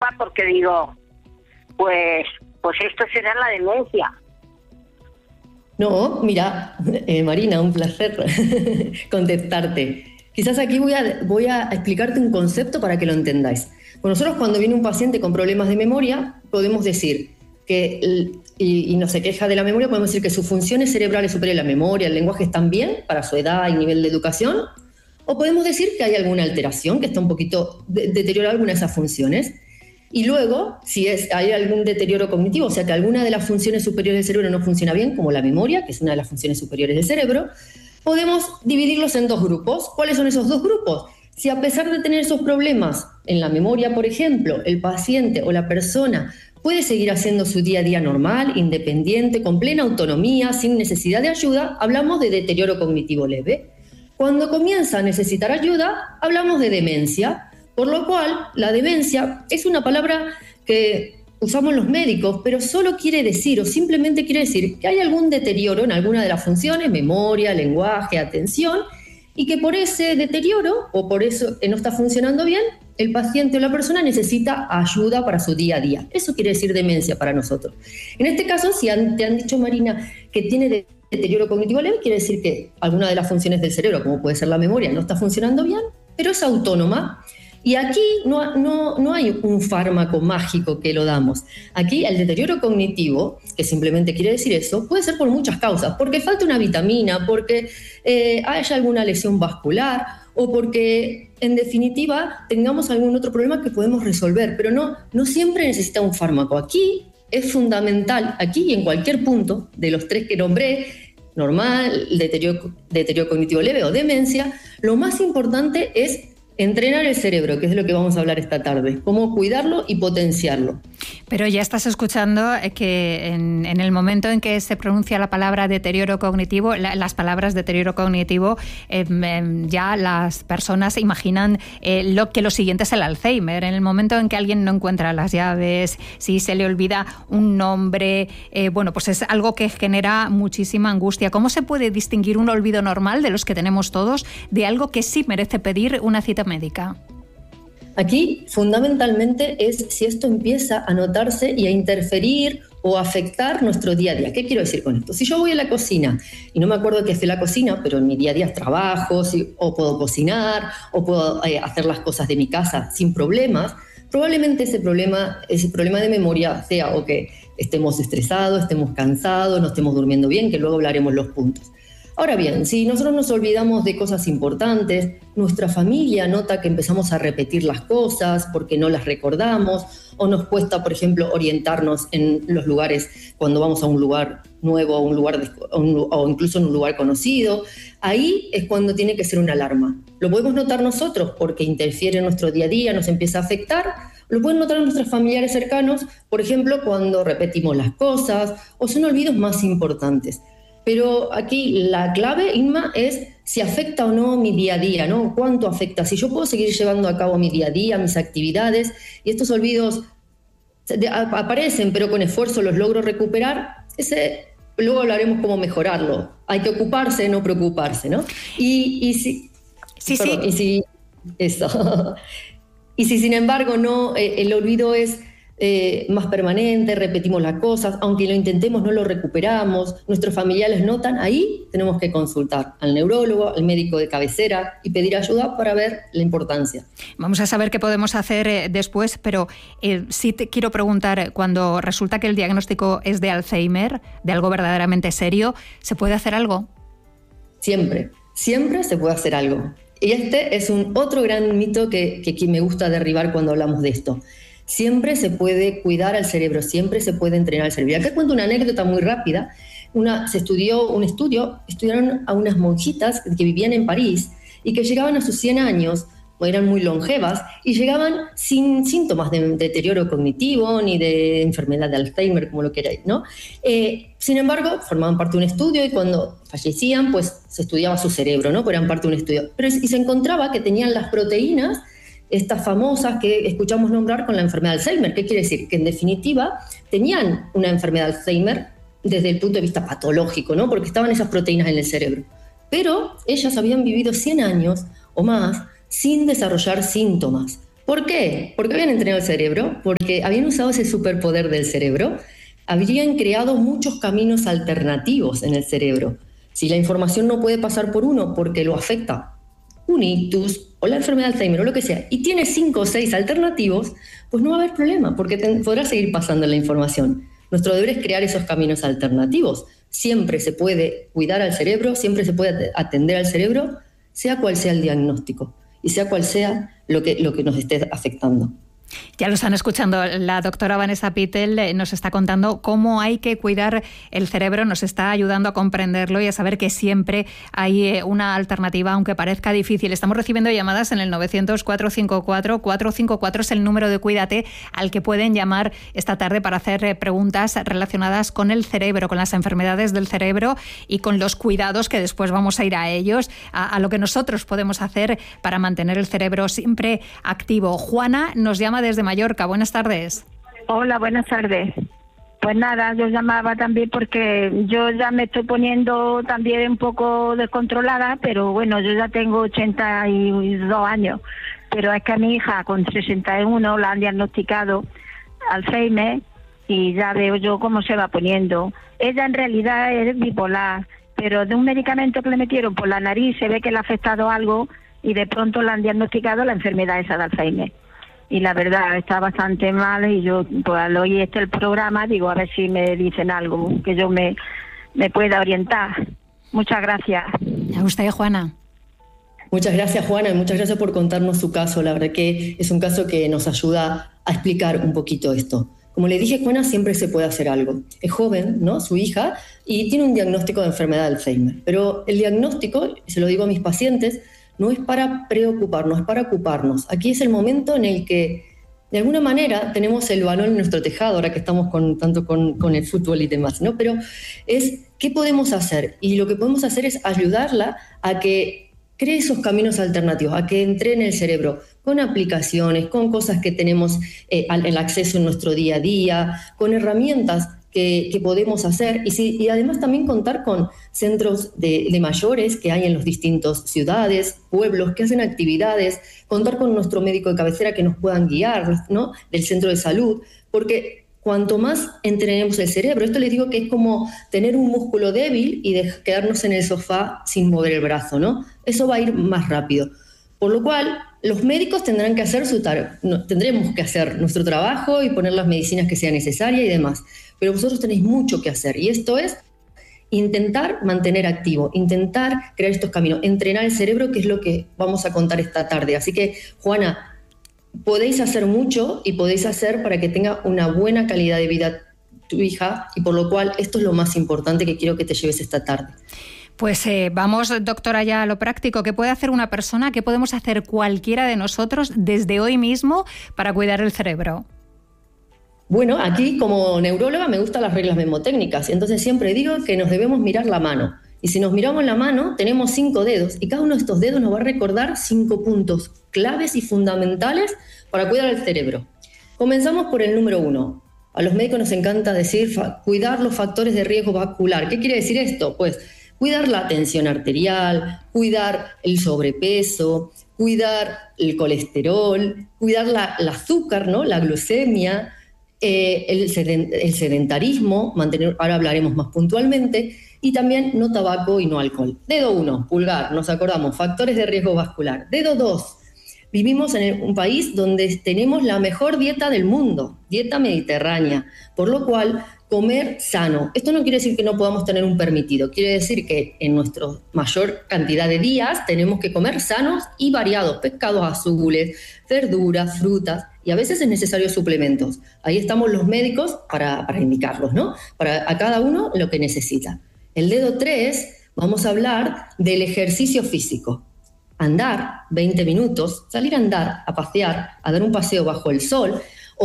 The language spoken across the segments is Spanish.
programa porque digo, pues esto será la demencia. No, mira, Marina, un placer contestarte. Quizás aquí voy a explicarte un concepto para que lo entendáis. Bueno, nosotros cuando viene un paciente con problemas de memoria, podemos decir que, y no se queja de la memoria, podemos decir que sus funciones cerebrales superiores, la memoria, el lenguaje están bien para su edad y nivel de educación, o podemos decir que hay alguna alteración, que está un poquito deteriorada alguna de esas funciones. Y luego, si hay algún deterioro cognitivo, o sea que alguna de las funciones superiores del cerebro no funciona bien, como la memoria, que es una de las funciones superiores del cerebro, podemos dividirlos en dos grupos. ¿Cuáles son esos dos grupos? Si a pesar de tener esos problemas en la memoria, por ejemplo, el paciente o la persona puede seguir haciendo su día a día normal, independiente, con plena autonomía, sin necesidad de ayuda, hablamos de deterioro cognitivo leve. Cuando comienza a necesitar ayuda, hablamos de demencia. Por lo cual, la demencia es una palabra que usamos los médicos, pero solo quiere decir o simplemente quiere decir que hay algún deterioro en alguna de las funciones, memoria, lenguaje, atención, y que por ese deterioro o por eso que no está funcionando bien, el paciente o la persona necesita ayuda para su día a día. Eso quiere decir demencia para nosotros. En este caso, si te han dicho, Marina, que tiene deterioro cognitivo leve, quiere decir que alguna de las funciones del cerebro, como puede ser la memoria, no está funcionando bien, pero es autónoma. Y aquí no hay un fármaco mágico que lo damos. Aquí el deterioro cognitivo, que simplemente quiere decir eso, puede ser por muchas causas. Porque falta una vitamina, porque haya alguna lesión vascular o porque, en definitiva, tengamos algún otro problema que podemos resolver. Pero no siempre necesita un fármaco. Aquí es fundamental, aquí y en cualquier punto de los tres que nombré, normal, deterioro cognitivo leve o demencia, lo más importante es entrenar el cerebro, que es de lo que vamos a hablar esta tarde, cómo cuidarlo y potenciarlo. Pero ya estás escuchando que en el momento en que se pronuncia la palabra deterioro cognitivo, las palabras deterioro cognitivo, ya las personas imaginan lo siguiente es el Alzheimer. En el momento en que alguien no encuentra las llaves, si se le olvida un nombre, pues es algo que genera muchísima angustia. ¿Cómo se puede distinguir un olvido normal de los que tenemos todos de algo que sí merece pedir una cita médica? Aquí, fundamentalmente, es si esto empieza a notarse y a interferir o afectar nuestro día a día. ¿Qué quiero decir con esto? Si yo voy a la cocina y no me acuerdo qué hace la cocina, pero en mi día a día trabajo, o puedo cocinar, o puedo hacer las cosas de mi casa sin problemas, probablemente ese problema de memoria sea o que estemos estresados, estemos cansados, no estemos durmiendo bien, que luego hablaremos los puntos. Ahora bien, si nosotros nos olvidamos de cosas importantes, nuestra familia nota que empezamos a repetir las cosas porque no las recordamos, o nos cuesta, por ejemplo, orientarnos en los lugares cuando vamos a un lugar nuevo, o incluso en un lugar conocido, ahí es cuando tiene que ser una alarma. Lo podemos notar nosotros porque interfiere en nuestro día a día, nos empieza a afectar. Lo pueden notar nuestros familiares cercanos, por ejemplo, cuando repetimos las cosas o son olvidos más importantes. Pero aquí la clave, Inma, es si afecta o no mi día a día, ¿no? ¿Cuánto afecta? Si yo puedo seguir llevando a cabo mi día a día, mis actividades, y estos olvidos aparecen, pero con esfuerzo los logro recuperar, luego hablaremos cómo mejorarlo. Hay que ocuparse, no preocuparse, ¿no? Y si sin embargo no, el olvido es más permanente, repetimos las cosas, aunque lo intentemos no lo recuperamos, nuestros familiares notan, ahí tenemos que consultar al neurólogo, al médico de cabecera y pedir ayuda para ver la importancia. Vamos a saber qué podemos hacer después, pero sí te quiero preguntar, cuando resulta que el diagnóstico es de Alzheimer, de algo verdaderamente serio, ¿se puede hacer algo? Siempre se puede hacer algo. Y este es otro gran mito que me gusta derribar cuando hablamos de esto. Siempre se puede cuidar al cerebro, siempre se puede entrenar al cerebro. Y acá cuento una anécdota muy rápida. Estudiaron a unas monjitas que vivían en París y que llegaban a sus 100 años, eran muy longevas, y llegaban sin síntomas de deterioro cognitivo ni de enfermedad de Alzheimer, como lo queráis, ¿no? Sin embargo, formaban parte de un estudio y cuando fallecían, pues se estudiaba su cerebro, ¿no? Porque eran parte de un estudio. Y se encontraba que tenían las proteínas estas famosas que escuchamos nombrar con la enfermedad de Alzheimer. ¿Qué quiere decir? Que en definitiva tenían una enfermedad de Alzheimer desde el punto de vista patológico, ¿no? Porque estaban esas proteínas en el cerebro. Pero ellas habían vivido 100 años o más sin desarrollar síntomas. ¿Por qué? Porque habían entrenado el cerebro, porque habían usado ese superpoder del cerebro, habrían creado muchos caminos alternativos en el cerebro. Si la información no puede pasar por uno porque lo afecta un ictus o la enfermedad de Alzheimer o lo que sea, y tiene 5 o 6 alternativos, pues no va a haber problema, porque podrá seguir pasando la información. Nuestro deber es crear esos caminos alternativos. Siempre se puede cuidar al cerebro, siempre se puede atender al cerebro, sea cual sea el diagnóstico y sea cual sea lo que nos esté afectando. Ya lo están escuchando, la doctora Vanessa Pittel nos está contando cómo hay que cuidar el cerebro, nos está ayudando a comprenderlo y a saber que siempre hay una alternativa, aunque parezca difícil. Estamos recibiendo llamadas en el 900-454-454, es el número de Cuídate al que pueden llamar esta tarde para hacer preguntas relacionadas con el cerebro, con las enfermedades del cerebro y con los cuidados, que después vamos a ir a ellos, a lo que nosotros podemos hacer para mantener el cerebro siempre activo. Juana nos llama desde Mallorca. Buenas tardes. Hola, buenas tardes. Pues nada, yo llamaba también porque yo ya me estoy poniendo también un poco descontrolada, pero bueno, yo ya tengo 82 años, pero es que a mi hija con 61 la han diagnosticado Alzheimer y ya veo yo cómo se va poniendo. Ella en realidad es bipolar, pero de un medicamento que le metieron por la nariz se ve que le ha afectado algo y de pronto le han diagnosticado la enfermedad esa de Alzheimer. Y la verdad está bastante mal y yo pues al oír el programa digo a ver si me dicen algo que yo me pueda orientar. Muchas gracias. ¿A usted, Juana? Muchas gracias, Juana, y muchas gracias por contarnos su caso. La verdad que es un caso que nos ayuda a explicar un poquito esto. Como le dije, Juana, siempre se puede hacer algo. Es joven, ¿no?, su hija, y tiene un diagnóstico de enfermedad de Alzheimer. Pero el diagnóstico, se lo digo a mis pacientes, no es para preocuparnos, es para ocuparnos. Aquí es el momento en el que, de alguna manera, tenemos el balón en nuestro tejado, ahora que estamos tanto con el fútbol y demás, ¿no? Pero es, ¿qué podemos hacer? Y lo que podemos hacer es ayudarla a que cree esos caminos alternativos, a que entrene el cerebro con aplicaciones, con cosas que tenemos el acceso en nuestro día a día, con herramientas que podemos hacer y además también contar con centros de mayores que hay en las distintas ciudades, pueblos que hacen actividades, contar con nuestro médico de cabecera que nos puedan guiar, ¿no?, del centro de salud, porque cuanto más entrenemos el cerebro, esto les digo que es como tener un músculo débil y quedarnos en el sofá sin mover el brazo, ¿no? Eso va a ir más rápido. Por lo cual, los médicos tendrán que hacer tendremos que hacer nuestro trabajo y poner las medicinas que sean necesarias y demás. Pero vosotros tenéis mucho que hacer y esto es intentar mantener activo, intentar crear estos caminos, entrenar el cerebro, que es lo que vamos a contar esta tarde. Así que, Juana, podéis hacer mucho y podéis hacer para que tenga una buena calidad de vida tu hija y por lo cual esto es lo más importante que quiero que te lleves esta tarde. Pues vamos, doctora, ya a lo práctico. ¿Qué puede hacer una persona? ¿Qué podemos hacer cualquiera de nosotros desde hoy mismo para cuidar el cerebro? Bueno, aquí como neuróloga me gustan las reglas mnemotécnicas, entonces siempre digo que nos debemos mirar la mano. Y si nos miramos la mano, tenemos 5 dedos y cada uno de estos dedos nos va a recordar 5 puntos claves y fundamentales para cuidar el cerebro. Comenzamos por el número 1. A los médicos nos encanta decir cuidar los factores de riesgo vascular. ¿Qué quiere decir esto? Pues cuidar la tensión arterial, cuidar el sobrepeso, cuidar el colesterol, cuidar el azúcar, ¿no?, la glucemia, el sedentarismo, ahora hablaremos más puntualmente, y también no tabaco y no alcohol. Dedo 1, pulgar, nos acordamos, factores de riesgo vascular. Dedo 2, vivimos en un país donde tenemos la mejor dieta del mundo, dieta mediterránea, por lo cual comer sano. Esto no quiere decir que no podamos tener un permitido, quiere decir que en nuestra mayor cantidad de días tenemos que comer sanos y variados, pescados azules, verduras, frutas, y a veces es necesario suplementos. Ahí estamos los médicos para indicarlos, ¿no?, para a cada uno lo que necesita. El dedo 3, vamos a hablar del ejercicio físico. Andar 20 minutos, salir a andar, a pasear, a dar un paseo bajo el sol,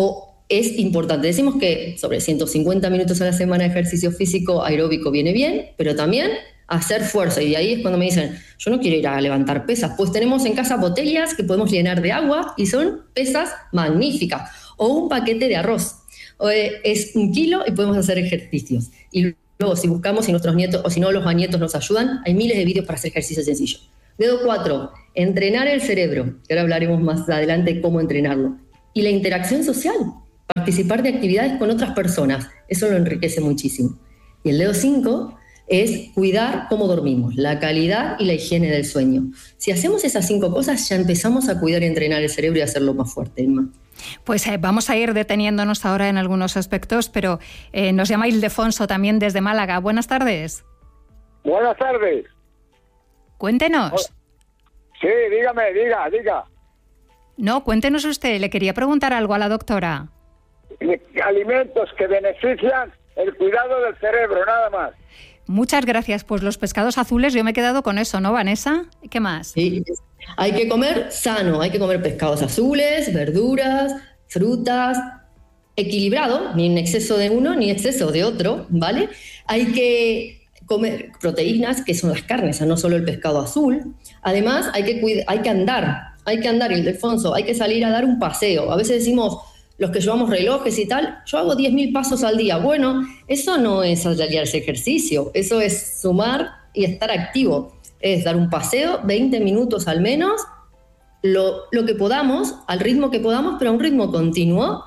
es importante. Decimos que sobre 150 minutos a la semana de ejercicio físico aeróbico viene bien, pero también hacer fuerza. Y de ahí es cuando me dicen, yo no quiero ir a levantar pesas. Pues tenemos en casa botellas que podemos llenar de agua y son pesas magníficas. O un paquete de arroz. Es 1 kilo y podemos hacer ejercicios. Y luego si buscamos, si nuestros nietos o si no los nietos nos ayudan, hay miles de vídeos para hacer ejercicio sencillo. Dedo 4, entrenar el cerebro, que ahora hablaremos más adelante de cómo entrenarlo. Y la interacción social, participar de actividades con otras personas, eso lo enriquece muchísimo. Y el dedo 5 es cuidar cómo dormimos, la calidad y la higiene del sueño. Si hacemos esas 5 cosas, ya empezamos a cuidar y entrenar el cerebro y hacerlo más fuerte, Inma. Pues vamos a ir deteniéndonos ahora en algunos aspectos, pero nos llama Ildefonso también desde Málaga. Buenas tardes. Buenas tardes. Cuéntenos. Sí, dígame, diga. No, cuéntenos usted, le quería preguntar algo a la doctora. Alimentos que benefician el cuidado del cerebro, nada más. Muchas gracias. Pues los pescados azules, yo me he quedado con eso, ¿no, Vanessa? ¿Qué más? Sí, hay que comer sano, hay que comer pescados azules, verduras, frutas, equilibrado, ni en exceso de uno ni exceso de otro, ¿vale? Hay que comer proteínas, que son las carnes, no solo el pescado azul. Además, hay que andar, Ildefonso, hay que salir a dar un paseo. A veces decimos, los que llevamos relojes y tal, yo hago 10.000 pasos al día. Bueno, eso no es ese ejercicio, eso es sumar y estar activo. Es dar un paseo, 20 minutos al menos, lo que podamos, al ritmo que podamos, pero a un ritmo continuo.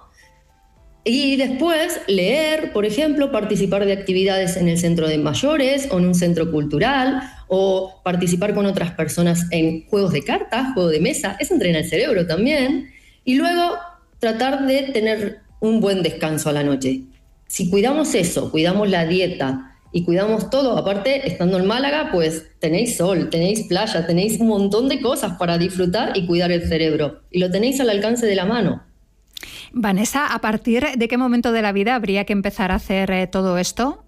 Y después leer, por ejemplo, participar de actividades en el centro de mayores o en un centro cultural, o participar con otras personas en juegos de cartas, juegos de mesa, eso entrena el cerebro también. Y luego tratar de tener un buen descanso a la noche. Si cuidamos eso, cuidamos la dieta y cuidamos todo, aparte, estando en Málaga, pues tenéis sol, tenéis playa, tenéis un montón de cosas para disfrutar y cuidar el cerebro. Y lo tenéis al alcance de la mano. Vanessa, ¿a partir de qué momento de la vida habría que empezar a hacer todo esto?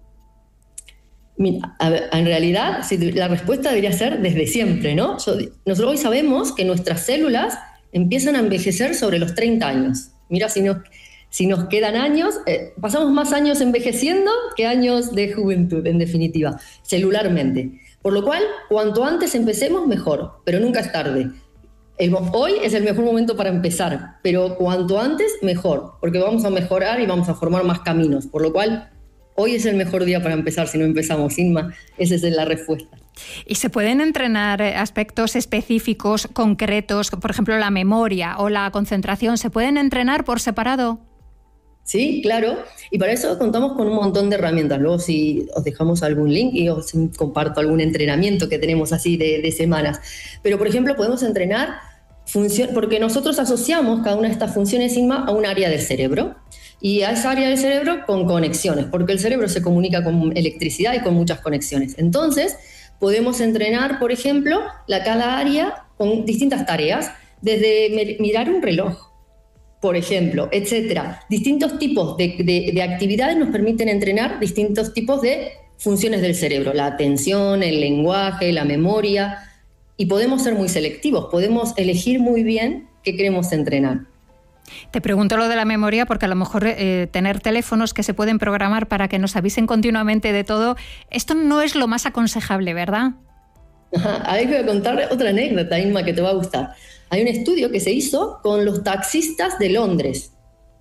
Mira, en realidad, la respuesta debería ser desde siempre, ¿no? Nosotros hoy sabemos que nuestras células empiezan a envejecer sobre los 30 años. Mira, si nos quedan años, pasamos más años envejeciendo que años de juventud, en definitiva, celularmente. Por lo cual, cuanto antes empecemos, mejor, pero nunca es tarde. Hoy es el mejor momento para empezar, pero cuanto antes, mejor, porque vamos a mejorar y vamos a formar más caminos. Por lo cual, hoy es el mejor día para empezar si no empezamos, Inma. Esa es la respuesta. ¿Y se pueden entrenar aspectos específicos, concretos, por ejemplo, la memoria o la concentración? ¿Se pueden entrenar por separado? Sí, claro. Y para eso contamos con un montón de herramientas. Luego si os dejamos algún link y os comparto algún entrenamiento que tenemos así de semanas. Pero, por ejemplo, podemos entrenar porque nosotros asociamos cada una de estas funciones, Inma, a un área del cerebro. Y a esa área del cerebro con conexiones, porque el cerebro se comunica con electricidad y con muchas conexiones. Entonces, podemos entrenar, por ejemplo, cada área con distintas tareas, desde mirar un reloj, por ejemplo, etcétera. Distintos tipos de actividades nos permiten entrenar distintos tipos de funciones del cerebro, la atención, el lenguaje, la memoria, y podemos ser muy selectivos, podemos elegir muy bien qué queremos entrenar. Te pregunto lo de la memoria porque a lo mejor tener teléfonos que se pueden programar para que nos avisen continuamente de todo, esto no es lo más aconsejable, ¿verdad? Ahí voy a contar otra anécdota, Inma, que te va a gustar. Hay un estudio que se hizo con los taxistas de Londres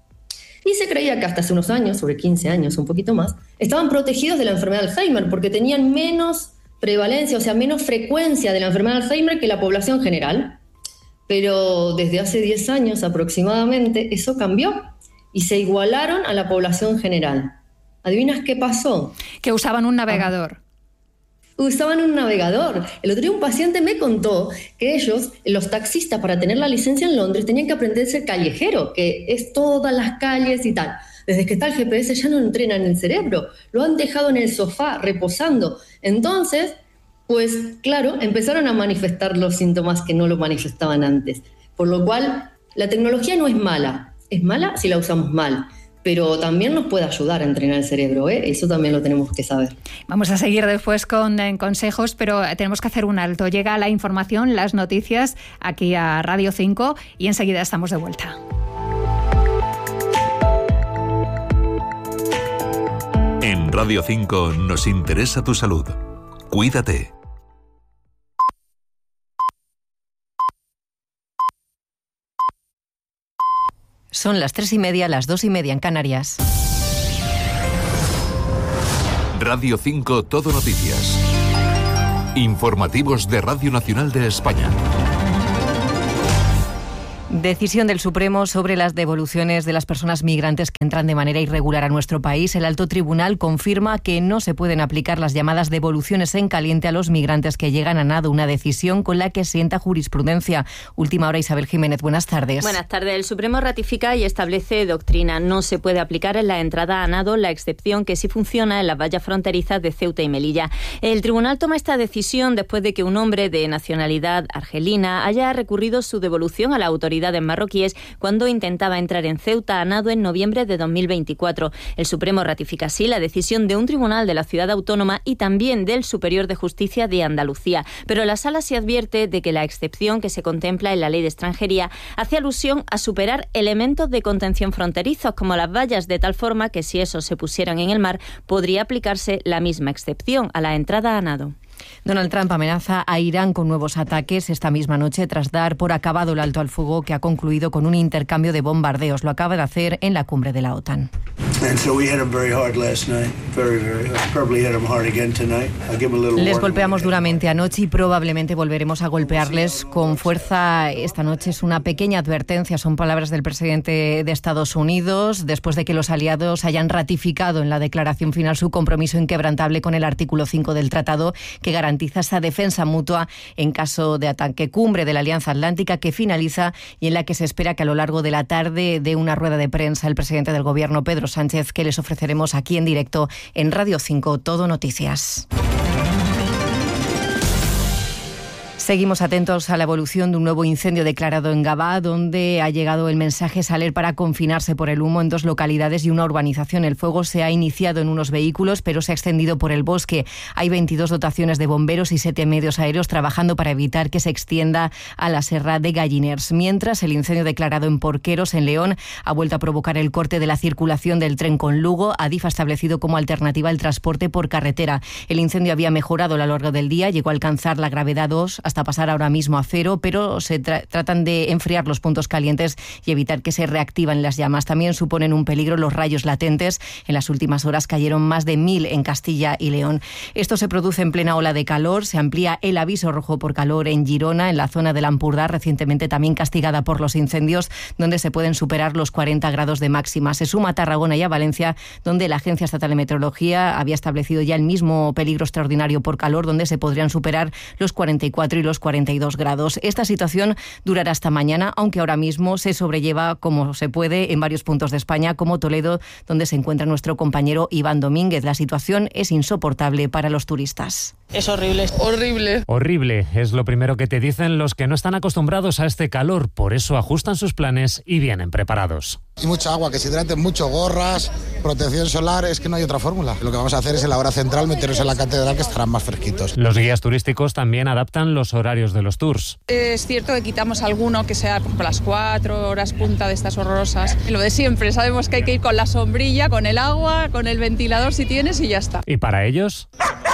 y se creía que hasta hace unos años, sobre 15 años, un poquito más, estaban protegidos de la enfermedad de Alzheimer porque tenían menos prevalencia, o sea, menos frecuencia de la enfermedad de Alzheimer que la población general. Pero desde hace 10 años aproximadamente eso cambió y se igualaron a la población general. ¿Adivinas qué pasó? Que usaban un navegador. Usaban un navegador. El otro día un paciente me contó que ellos, los taxistas, para tener la licencia en Londres, tenían que aprender a ser callejero, que es todas las calles y tal. Desde que está el GPS ya no entrenan el cerebro, lo han dejado en el sofá, reposando. Entonces, pues claro, empezaron a manifestar los síntomas que no lo manifestaban antes. Por lo cual, la tecnología no es mala si la usamos mal, pero también nos puede ayudar a entrenar el cerebro, ¿eh? Eso también lo tenemos que saber. Vamos a seguir después con consejos, pero tenemos que hacer un alto. Llega la información, las noticias, aquí a Radio 5 y enseguida estamos de vuelta. En Radio 5 nos interesa tu salud. Cuídate. Son las 3:30, las 2:30 en Canarias. Radio 5 Todo Noticias. Informativos de Radio Nacional de España. Decisión del Supremo sobre las devoluciones de las personas migrantes que entran de manera irregular a nuestro país. El alto tribunal confirma que no se pueden aplicar las llamadas devoluciones en caliente a los migrantes que llegan a nado, una decisión con la que sienta jurisprudencia. Última hora, Isabel Jiménez, buenas tardes. Buenas tardes. El Supremo ratifica y establece doctrina. No se puede aplicar en la entrada a nado la excepción que sí funciona en las vallas fronterizas de Ceuta y Melilla. El tribunal toma esta decisión después de que un hombre de nacionalidad argelina haya recurrido su devolución a la autoridad marroquíes cuando intentaba entrar en Ceuta a nado en noviembre de 2024. El Supremo ratifica así la decisión de un tribunal de la ciudad autónoma y también del Superior de Justicia de Andalucía. Pero la sala se advierte de que la excepción que se contempla en la Ley de Extranjería hace alusión a superar elementos de contención fronterizos como las vallas, de tal forma que si esos se pusieran en el mar podría aplicarse la misma excepción a la entrada a nado. Donald Trump amenaza a Irán con nuevos ataques esta misma noche tras dar por acabado el alto al fuego que ha concluido con un intercambio de bombardeos. Lo acaba de hacer en la cumbre de la OTAN. Les golpeamos duramente anoche y probablemente volveremos a golpearles con fuerza esta noche. Es una pequeña advertencia, son palabras del presidente de Estados Unidos, después de que los aliados hayan ratificado en la declaración final su compromiso inquebrantable con el artículo 5 del tratado, que garantiza esa defensa mutua en caso de ataque. Cumbre de la Alianza Atlántica que finaliza y en la que se espera que a lo largo de la tarde dé una rueda de prensa el presidente del Gobierno, Pedro Sánchez, que les ofreceremos aquí en directo en Radio 5, Todo Noticias. Seguimos atentos a la evolución de un nuevo incendio declarado en Gavá, donde ha llegado el mensaje Saler para confinarse por el humo en 2 localidades y una urbanización. El fuego se ha iniciado en unos vehículos, pero se ha extendido por el bosque. Hay 22 dotaciones de bomberos y 7 medios aéreos trabajando para evitar que se extienda a la Serra de Galliners. Mientras, el incendio declarado en Porqueros, en León, ha vuelto a provocar el corte de la circulación del tren con Lugo. Adif ha establecido como alternativa el transporte por carretera. El incendio había mejorado a lo largo del día, llegó a alcanzar la gravedad 2 hasta pasar ahora mismo a 0, pero se tratan de enfriar los puntos calientes y evitar que se reactiven las llamas. También suponen un peligro los rayos latentes. En las últimas horas cayeron más de 1.000 en Castilla y León. Esto se produce en plena ola de calor. Se amplía el aviso rojo por calor en Girona, en la zona del Ampurdá, recientemente también castigada por los incendios, donde se pueden superar los 40 grados de máxima. Se suma a Tarragona y a Valencia, donde la Agencia Estatal de Meteorología había establecido ya el mismo peligro extraordinario por calor, donde se podrían superar los 44 y los 42 grados. Esta situación durará hasta mañana, aunque ahora mismo se sobrelleva como se puede en varios puntos de España, como Toledo, donde se encuentra nuestro compañero Iván Domínguez. La situación es insoportable para los turistas. Es horrible. Horrible. Horrible es lo primero que te dicen los que no están acostumbrados a este calor. Por eso ajustan sus planes y vienen preparados. Y mucha agua, que se hidraten mucho, gorras, protección solar, es que no hay otra fórmula. Lo que vamos a hacer es en la hora central meternos en la catedral, que estarán más fresquitos. Los guías turísticos también adaptan los horarios de los tours. Es cierto que quitamos alguno que sea por las 4 horas punta de estas horrorosas. Lo de siempre, sabemos que hay que ir con la sombrilla, con el agua, con el ventilador si tienes y ya está. ¿Y para ellos?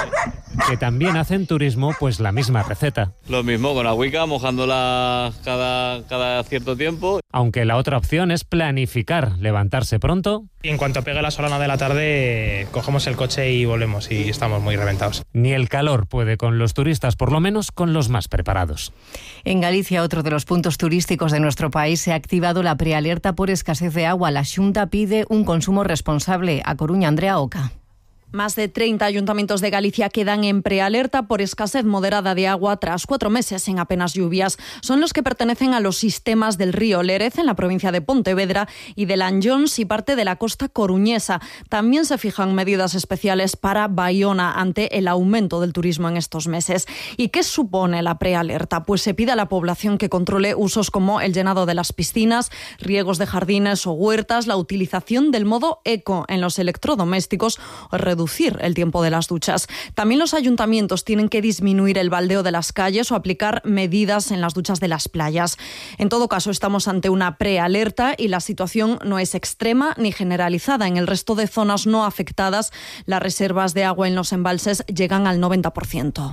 Que también hacen turismo, pues la misma receta. Lo mismo, con agüica, mojándola cada cierto tiempo. Aunque la otra opción es planificar, levantarse pronto. Y en cuanto pegue la solana de la tarde, cogemos el coche y volvemos y estamos muy reventados. Ni el calor puede con los turistas, por lo menos con los más preparados. En Galicia, otro de los puntos turísticos de nuestro país, se ha activado la prealerta por escasez de agua. La Xunta pide un consumo responsable. A Coruña, Andrea Oca. Más de 30 ayuntamientos de Galicia quedan en prealerta por escasez moderada de agua tras 4 meses sin apenas lluvias. Son los que pertenecen a los sistemas del río Lérez en la provincia de Pontevedra y de Lanllóns y parte de la costa coruñesa. También se fijan medidas especiales para Baiona ante el aumento del turismo en estos meses. ¿Y qué supone la prealerta? Pues se pide a la población que controle usos como el llenado de las piscinas, riegos de jardines o huertas, la utilización del modo eco en los electrodomésticos o reducir el tiempo de las duchas. También los ayuntamientos tienen que disminuir el baldeo de las calles o aplicar medidas en las duchas de las playas. En todo caso, estamos ante una prealerta y la situación no es extrema ni generalizada. En el resto de zonas no afectadas, las reservas de agua en los embalses llegan al 90%.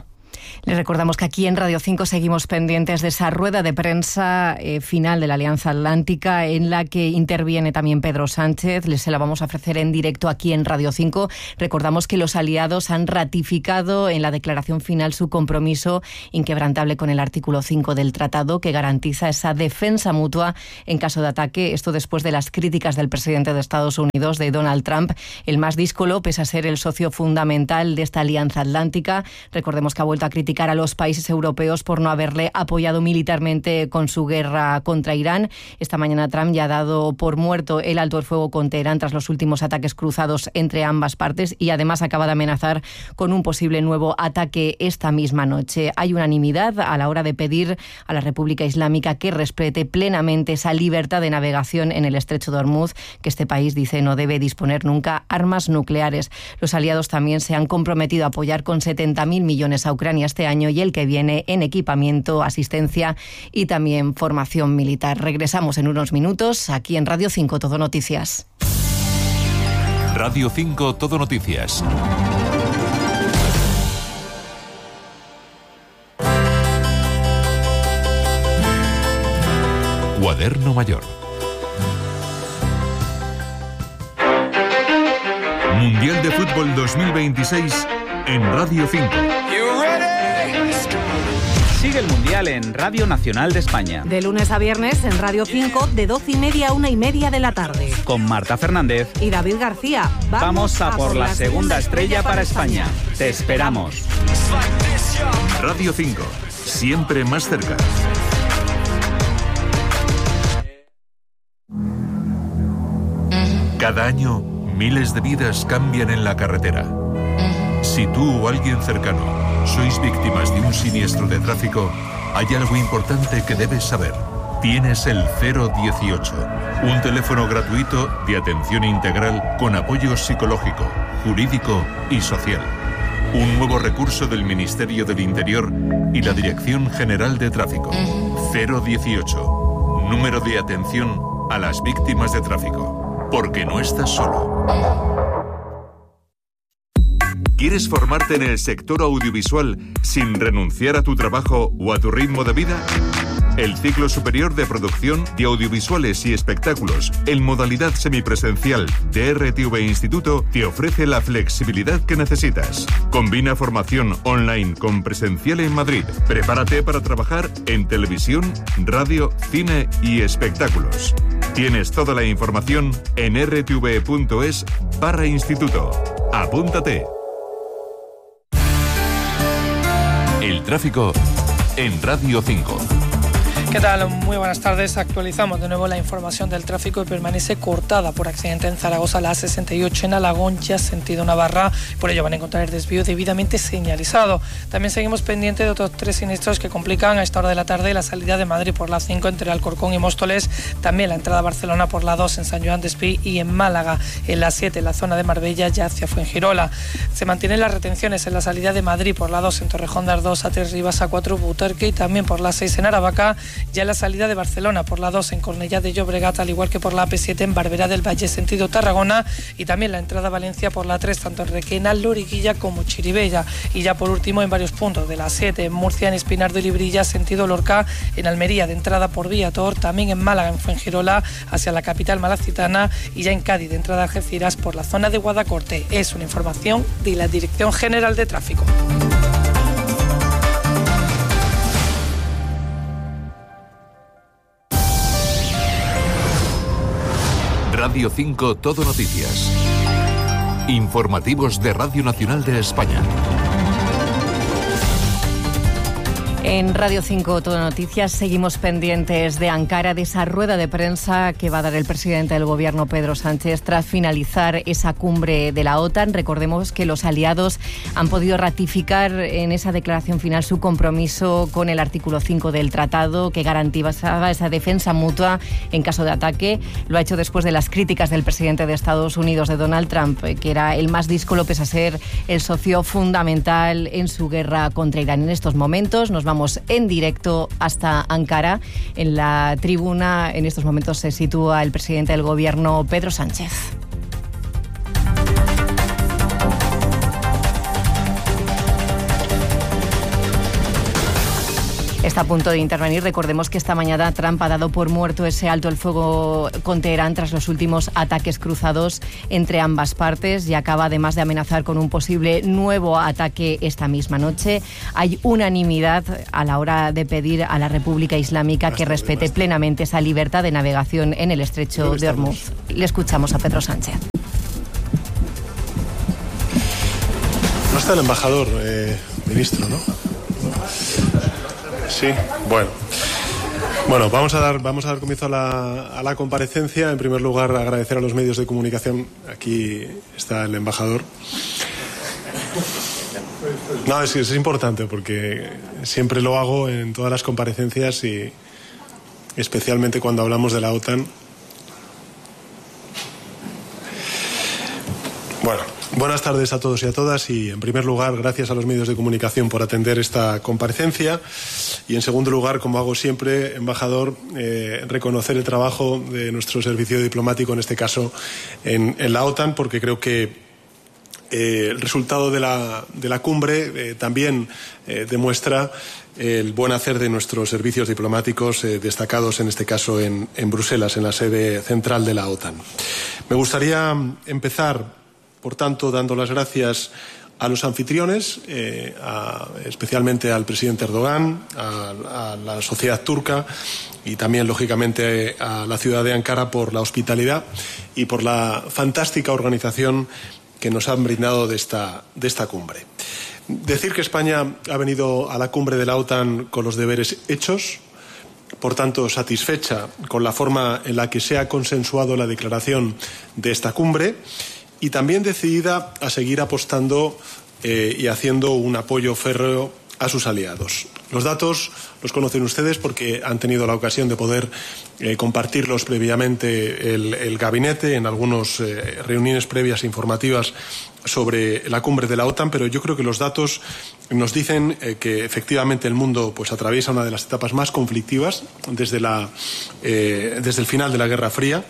Les recordamos que aquí en Radio 5 seguimos pendientes de esa rueda de prensa final de la Alianza Atlántica, en la que interviene también Pedro Sánchez. Se la vamos a ofrecer en directo aquí en Radio 5. Recordamos que los aliados han ratificado en la declaración final su compromiso inquebrantable con el artículo 5 del tratado, que garantiza esa defensa mutua en caso de ataque. Esto después de las críticas del presidente de Estados Unidos, de Donald Trump, el más díscolo, pese a ser el socio fundamental de esta Alianza Atlántica. Recordemos que ha vuelto a criticar a los países europeos por no haberle apoyado militarmente con su guerra contra Irán. Esta mañana Trump ya ha dado por muerto el alto el fuego con Teherán tras los últimos ataques cruzados entre ambas partes, y además acaba de amenazar con un posible nuevo ataque esta misma noche. Hay unanimidad a la hora de pedir a la República Islámica que respete plenamente esa libertad de navegación en el estrecho de Hormuz, que este país dice no debe disponer nunca armas nucleares. Los aliados también se han comprometido a apoyar con 70.000 millones a Ucrania este año y el que viene en equipamiento, asistencia y también formación militar. Regresamos en unos minutos aquí en Radio 5 Todo Noticias. Radio 5 Todo Noticias. Cuaderno Mayor. Mundial de Fútbol 2026 en Radio 5. Sigue el Mundial en Radio Nacional de España. De lunes a viernes en Radio 5, de 12:30 a 1:30 de la tarde. Con Marta Fernández y David García. Vamos a por la segunda estrella para España. Te esperamos. Radio 5, siempre más cerca. Cada año, miles de vidas cambian en la carretera. Si tú o alguien cercano sois víctimas de un siniestro de tráfico, hay algo importante que debes saber. Tienes el 018, un teléfono gratuito de atención integral con apoyo psicológico, jurídico y social. Un nuevo recurso del Ministerio del Interior y la Dirección General de Tráfico. 018, número de atención a las víctimas de tráfico. Porque no estás solo. ¿Quieres formarte en el sector audiovisual sin renunciar a tu trabajo o a tu ritmo de vida? El ciclo superior de producción de audiovisuales y espectáculos en modalidad semipresencial de RTV Instituto te ofrece la flexibilidad que necesitas. Combina formación online con presencial en Madrid. Prepárate para trabajar en televisión, radio, cine y espectáculos. Tienes toda la información en rtv.es/instituto. Apúntate. El tráfico en Radio 5. ¿Qué tal? Muy buenas tardes. Actualizamos de nuevo la información del tráfico y permanece cortada por accidente en Zaragoza la A68 en Alagón, ya sentido Navarra. Por ello van a encontrar el desvío debidamente señalizado. También seguimos pendientes de otros 3 siniestros que complican a esta hora de la tarde la salida de Madrid por la 5 entre Alcorcón y Móstoles. También la entrada a Barcelona por la 2 en San Joan d'Espí y en Málaga. En la 7 en la zona de Marbella ya hacia Fuengirola. Se mantienen las retenciones en la salida de Madrid por la 2 en Torrejón de Ardoz, A3 Rivas, A4 Butarque y también por la 6 en Aravaca. Ya la salida de Barcelona por la 2 en Cornellá de Llobregat, al igual que por la AP7 en Barberá del Valle sentido Tarragona, y también la entrada a Valencia por la 3 tanto en Requena, Loriguilla como Chiribella. Y ya por último en varios puntos de la 7 en Murcia, en Espinar de Librilla sentido Lorca, en Almería de entrada por Viator, también en Málaga en Fuengirola hacia la capital malacitana, y ya en Cádiz de entrada a Algeciras por la zona de Guadacorte. Es una información de la Dirección General de Tráfico. Radio 5 Todo Noticias. Informativos de Radio Nacional de España. En Radio 5 Todo Noticias seguimos pendientes de Ankara, de esa rueda de prensa que va a dar el presidente del Gobierno, Pedro Sánchez, tras finalizar esa cumbre de la OTAN. Recordemos que los aliados han podido ratificar en esa declaración final su compromiso con el artículo 5 del tratado, que garantizaba esa defensa mutua en caso de ataque. Lo ha hecho después de las críticas del presidente de Estados Unidos, de Donald Trump, que era el más díscolo pese a ser el socio fundamental en su guerra contra Irán. En estos momentos nos vamos en directo hasta Ankara. En la tribuna en estos momentos se sitúa el presidente del Gobierno, Pedro Sánchez. Está a punto de intervenir. Recordemos que esta mañana Trump ha dado por muerto ese alto el fuego con Teherán tras los últimos ataques cruzados entre ambas partes y acaba además de amenazar con un posible nuevo ataque esta misma noche. Hay unanimidad a la hora de pedir a la República Islámica que respete plenamente esa libertad de navegación en el estrecho de Hormuz. Le escuchamos a Pedro Sánchez. No está el embajador, ministro, ¿no? Sí, bueno, vamos a dar comienzo a la comparecencia. En primer lugar, agradecer a los medios de comunicación. Aquí está el embajador. No, es importante porque siempre lo hago en todas las comparecencias y especialmente cuando hablamos de la OTAN. Bueno, buenas tardes a todos y a todas y en primer lugar gracias a los medios de comunicación por atender esta comparecencia y en segundo lugar, como hago siempre, embajador, reconocer el trabajo de nuestro servicio diplomático, en este caso en la OTAN, porque creo que el resultado de la cumbre también demuestra el buen hacer de nuestros servicios diplomáticos destacados, en este caso en Bruselas, en la sede central de la OTAN. Me gustaría empezar, por tanto, dando las gracias a los anfitriones, especialmente al presidente Erdogan, a la sociedad turca y también, lógicamente, a la ciudad de Ankara por la hospitalidad y por la fantástica organización que nos han brindado de esta cumbre. Decir que España ha venido a la cumbre de la OTAN con los deberes hechos, por tanto, satisfecha con la forma en la que se ha consensuado la declaración de esta cumbre, y también decidida a seguir apostando y haciendo un apoyo férreo a sus aliados. Los datos los conocen ustedes porque han tenido la ocasión de poder compartirlos previamente el gabinete en algunas reuniones previas informativas sobre la cumbre de la OTAN, pero yo creo que los datos nos dicen que efectivamente el mundo pues atraviesa una de las etapas más conflictivas desde el final de la Guerra Fría.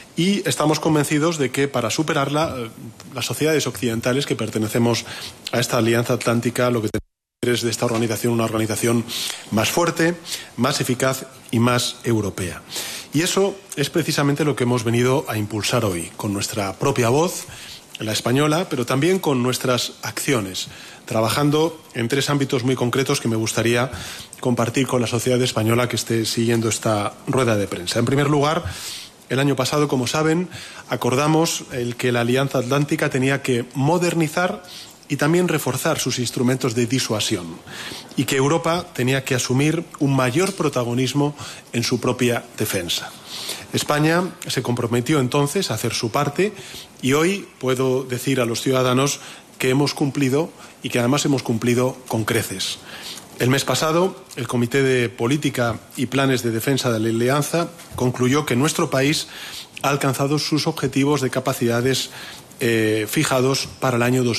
Y estamos convencidos de que para superarla, las sociedades occidentales que pertenecemos a esta Alianza Atlántica, lo que tenemos es de esta organización una organización más fuerte, más eficaz y más europea. Y eso es precisamente lo que hemos venido a impulsar hoy, con nuestra propia voz, la española, pero también con nuestras acciones, trabajando en 3 ámbitos muy concretos que me gustaría compartir con la sociedad española que esté siguiendo esta rueda de prensa. En primer lugar, el año pasado, como saben, acordamos que la Alianza Atlántica tenía que modernizar y también reforzar sus instrumentos de disuasión y que Europa tenía que asumir un mayor protagonismo en su propia defensa. España se comprometió entonces a hacer su parte y hoy puedo decir a los ciudadanos que hemos cumplido y que además hemos cumplido con creces. El mes pasado, el Comité de Política y Planes de Defensa de la Alianza concluyó que nuestro país ha alcanzado sus objetivos de capacidades fijados para el año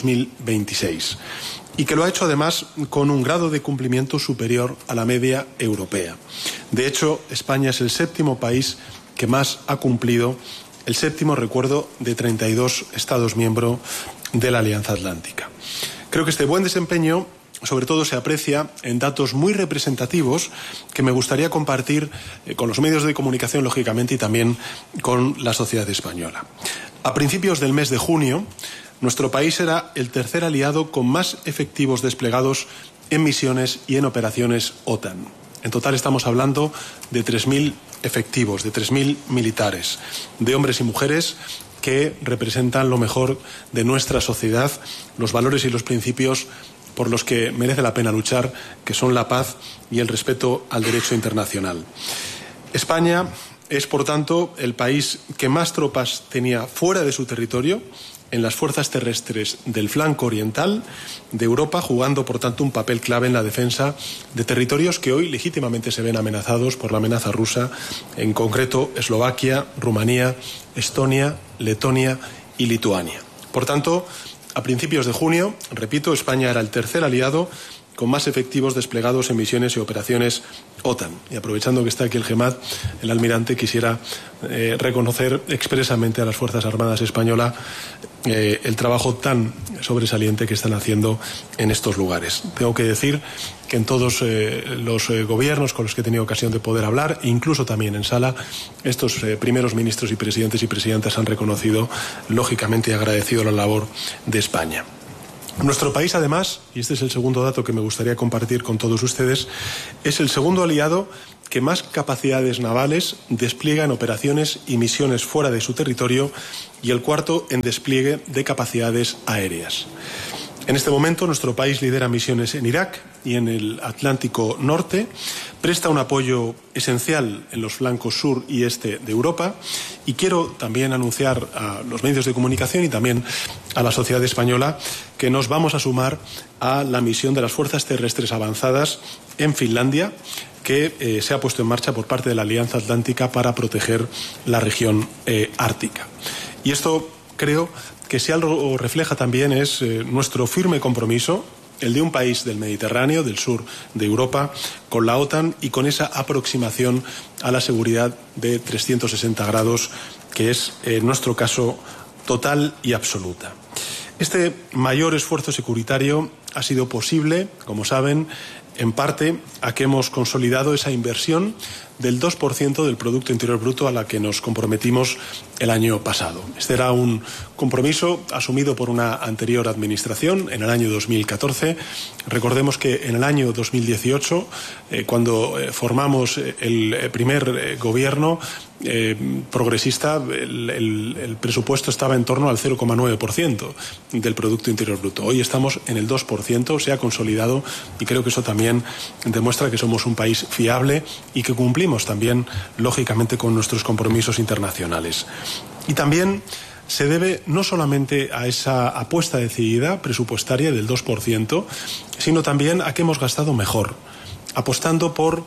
2026 y que lo ha hecho además con un grado de cumplimiento superior a la media europea. De hecho, España es el 7º país que más ha cumplido, el 7º, recuerdo, de 32 Estados miembros de la Alianza Atlántica. Creo que este buen desempeño sobre todo se aprecia en datos muy representativos que me gustaría compartir con los medios de comunicación, lógicamente, y también con la sociedad española. A principios del mes de junio, nuestro país era el 3er aliado con más efectivos desplegados en misiones y en operaciones OTAN. En total estamos hablando de 3.000 efectivos, de 3.000 militares, de hombres y mujeres que representan lo mejor de nuestra sociedad, los valores y los principios por los que merece la pena luchar, que son la paz y el respeto al derecho internacional. España es, por tanto, el país que más tropas tenía fuera de su territorio en las fuerzas terrestres del flanco oriental de Europa, jugando, por tanto, un papel clave en la defensa de territorios que hoy legítimamente se ven amenazados por la amenaza rusa, en concreto Eslovaquia, Rumanía, Estonia, Letonia y Lituania. Por tanto, a principios de junio, repito, España era el 3er aliado con más efectivos desplegados en misiones y operaciones OTAN. Y aprovechando que está aquí el GEMAT, el almirante, quisiera reconocer expresamente a las Fuerzas Armadas españolas el trabajo tan sobresaliente que están haciendo en estos lugares. Tengo que decir que en todos los gobiernos con los que he tenido ocasión de poder hablar, incluso también en sala, estos primeros ministros y presidentas han reconocido, lógicamente, y agradecido la labor de España. Nuestro país, además, y este es el segundo dato que me gustaría compartir con todos ustedes, es el segundo aliado que más capacidades navales despliega en operaciones y misiones fuera de su territorio y el cuarto en despliegue de capacidades aéreas. En este momento, nuestro país lidera misiones en Irak y en el Atlántico Norte, presta un apoyo esencial en los flancos sur y este de Europa, y quiero también anunciar a los medios de comunicación y también a la sociedad española que nos vamos a sumar a la misión de las Fuerzas Terrestres Avanzadas en Finlandia, que se ha puesto en marcha por parte de la Alianza Atlántica para proteger la región ártica. Y esto creo que si algo refleja también es nuestro firme compromiso, el de un país del Mediterráneo, del sur de Europa, con la OTAN y con esa aproximación a la seguridad de 360 grados, que es, en nuestro caso, total y absoluta. Este mayor esfuerzo securitario ha sido posible, como saben, en parte a que hemos consolidado esa inversión del 2% del Producto Interior Bruto a la que nos comprometimos el año pasado. Este era un compromiso asumido por una anterior administración en el año 2014. Recordemos que en el año 2018, cuando formamos el primer gobierno progresista, el presupuesto estaba en torno al 0,9% del Producto Interior Bruto. Hoy estamos en el 2%, se ha consolidado, y creo que eso también demuestra que somos un país fiable y que cumplimos también, lógicamente, con nuestros compromisos internacionales. Y también se debe no solamente a esa apuesta decidida presupuestaria del 2%, sino también a que hemos gastado mejor, apostando por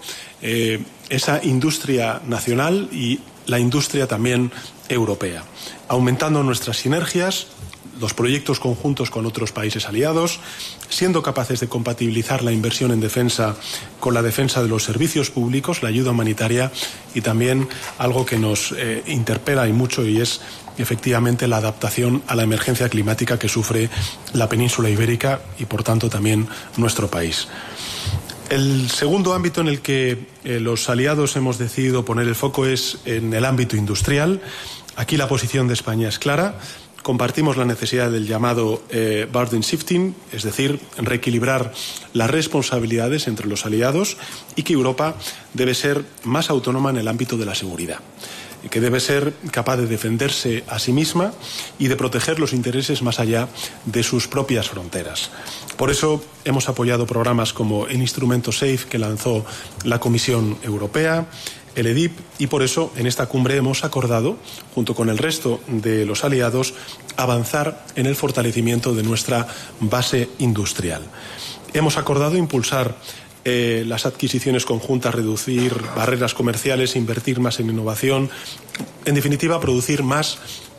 esa industria nacional y la industria también europea, aumentando nuestras sinergias, los proyectos conjuntos con otros países aliados, siendo capaces de compatibilizar la inversión en defensa con la defensa de los servicios públicos, la ayuda humanitaria, y también algo que nos interpela y mucho, y es efectivamente la adaptación a la emergencia climática que sufre la península ibérica y, por tanto, también nuestro país. El segundo ámbito en el que los aliados hemos decidido poner el foco es en el ámbito industrial. Aquí la posición de España es clara. Compartimos la necesidad del llamado burden shifting, es decir, reequilibrar las responsabilidades entre los aliados, y que Europa debe ser más autónoma en el ámbito de la seguridad, que debe ser capaz de defenderse a sí misma y de proteger los intereses más allá de sus propias fronteras. Por eso hemos apoyado programas como el instrumento SAFE que lanzó la Comisión Europea, el EDIP, y por eso en esta cumbre hemos acordado, junto con el resto de los aliados, avanzar en el fortalecimiento de nuestra base industrial. Hemos acordado impulsar las adquisiciones conjuntas, reducir barreras comerciales, invertir más en innovación, en definitiva, producir más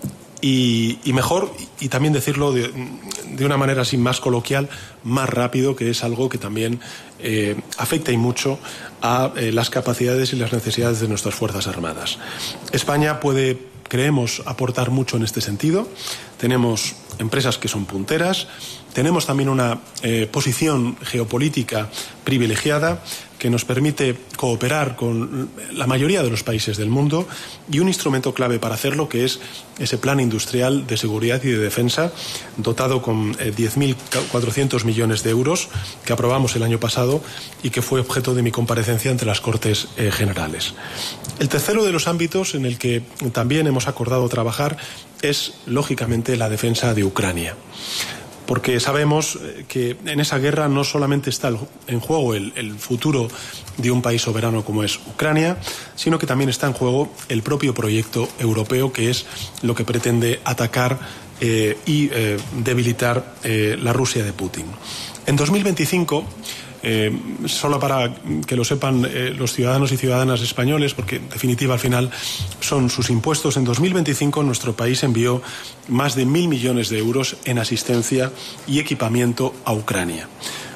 y mejor, y también decirlo de una manera así más coloquial, más rápido, que es algo que también afecta y mucho a las capacidades y las necesidades de nuestras Fuerzas Armadas. España puede, creemos, aportar mucho en este sentido. Tenemos empresas que son punteras, tenemos también una posición geopolítica privilegiada que nos permite cooperar con la mayoría de los países del mundo, y un instrumento clave para hacerlo, que es ese plan industrial de seguridad y de defensa, dotado con 10.400 millones de euros, que aprobamos el año pasado y que fue objeto de mi comparecencia ante las Cortes Generales. El tercero de los ámbitos en el que también hemos acordado trabajar es, lógicamente, la defensa de Ucrania. Porque sabemos que en esa guerra no solamente está en juego el futuro de un país soberano como es Ucrania, sino que también está en juego el propio proyecto europeo, que es lo que pretende atacar y debilitar la Rusia de Putin. En 2025, solo para que lo sepan los ciudadanos y ciudadanas españoles, porque en definitiva al final son sus impuestos, en 2025 nuestro país envió más de 1.000 millones de euros en asistencia y equipamiento a Ucrania.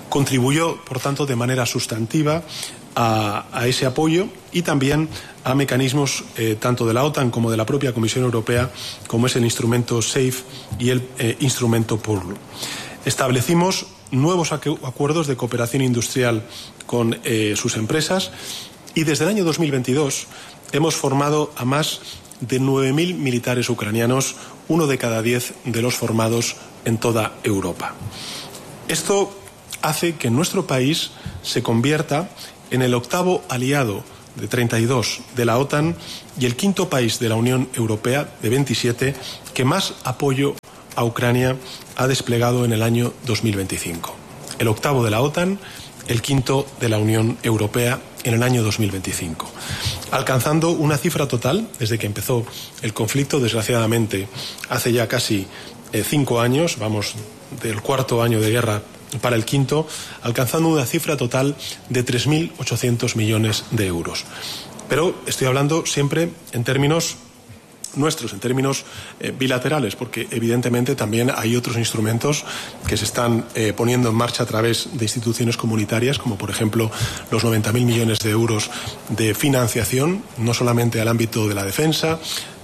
contribuyó, por tanto, de manera sustantiva a ese apoyo y también a mecanismos tanto de la OTAN como de la propia Comisión Europea, como es el instrumento SAFE y el instrumento PURL. Establecimos nuevos acuerdos de cooperación industrial con sus empresas y desde el año 2022 hemos formado a más de 9.000 militares ucranianos, 1 de cada 10 de los formados en toda Europa. Esto hace que nuestro país se convierta en el 8º aliado de 32 de la OTAN y el 5º país de la Unión Europea, de 27, que más apoyo a Ucrania ha desplegado en el año 2025. El 8º de la OTAN, el 5º de la Unión Europea en el año 2025. Alcanzando una cifra total, desde que empezó el conflicto, desgraciadamente, hace ya casi 5 años, vamos del 4º año de guerra para el 5º, alcanzando una cifra total de 3.800 millones de euros. Pero estoy hablando siempre en términos nuestros, en términos bilaterales, porque evidentemente también hay otros instrumentos que se están poniendo en marcha a través de instituciones comunitarias, como por ejemplo los 90.000 millones de euros de financiación, no solamente al ámbito de la defensa,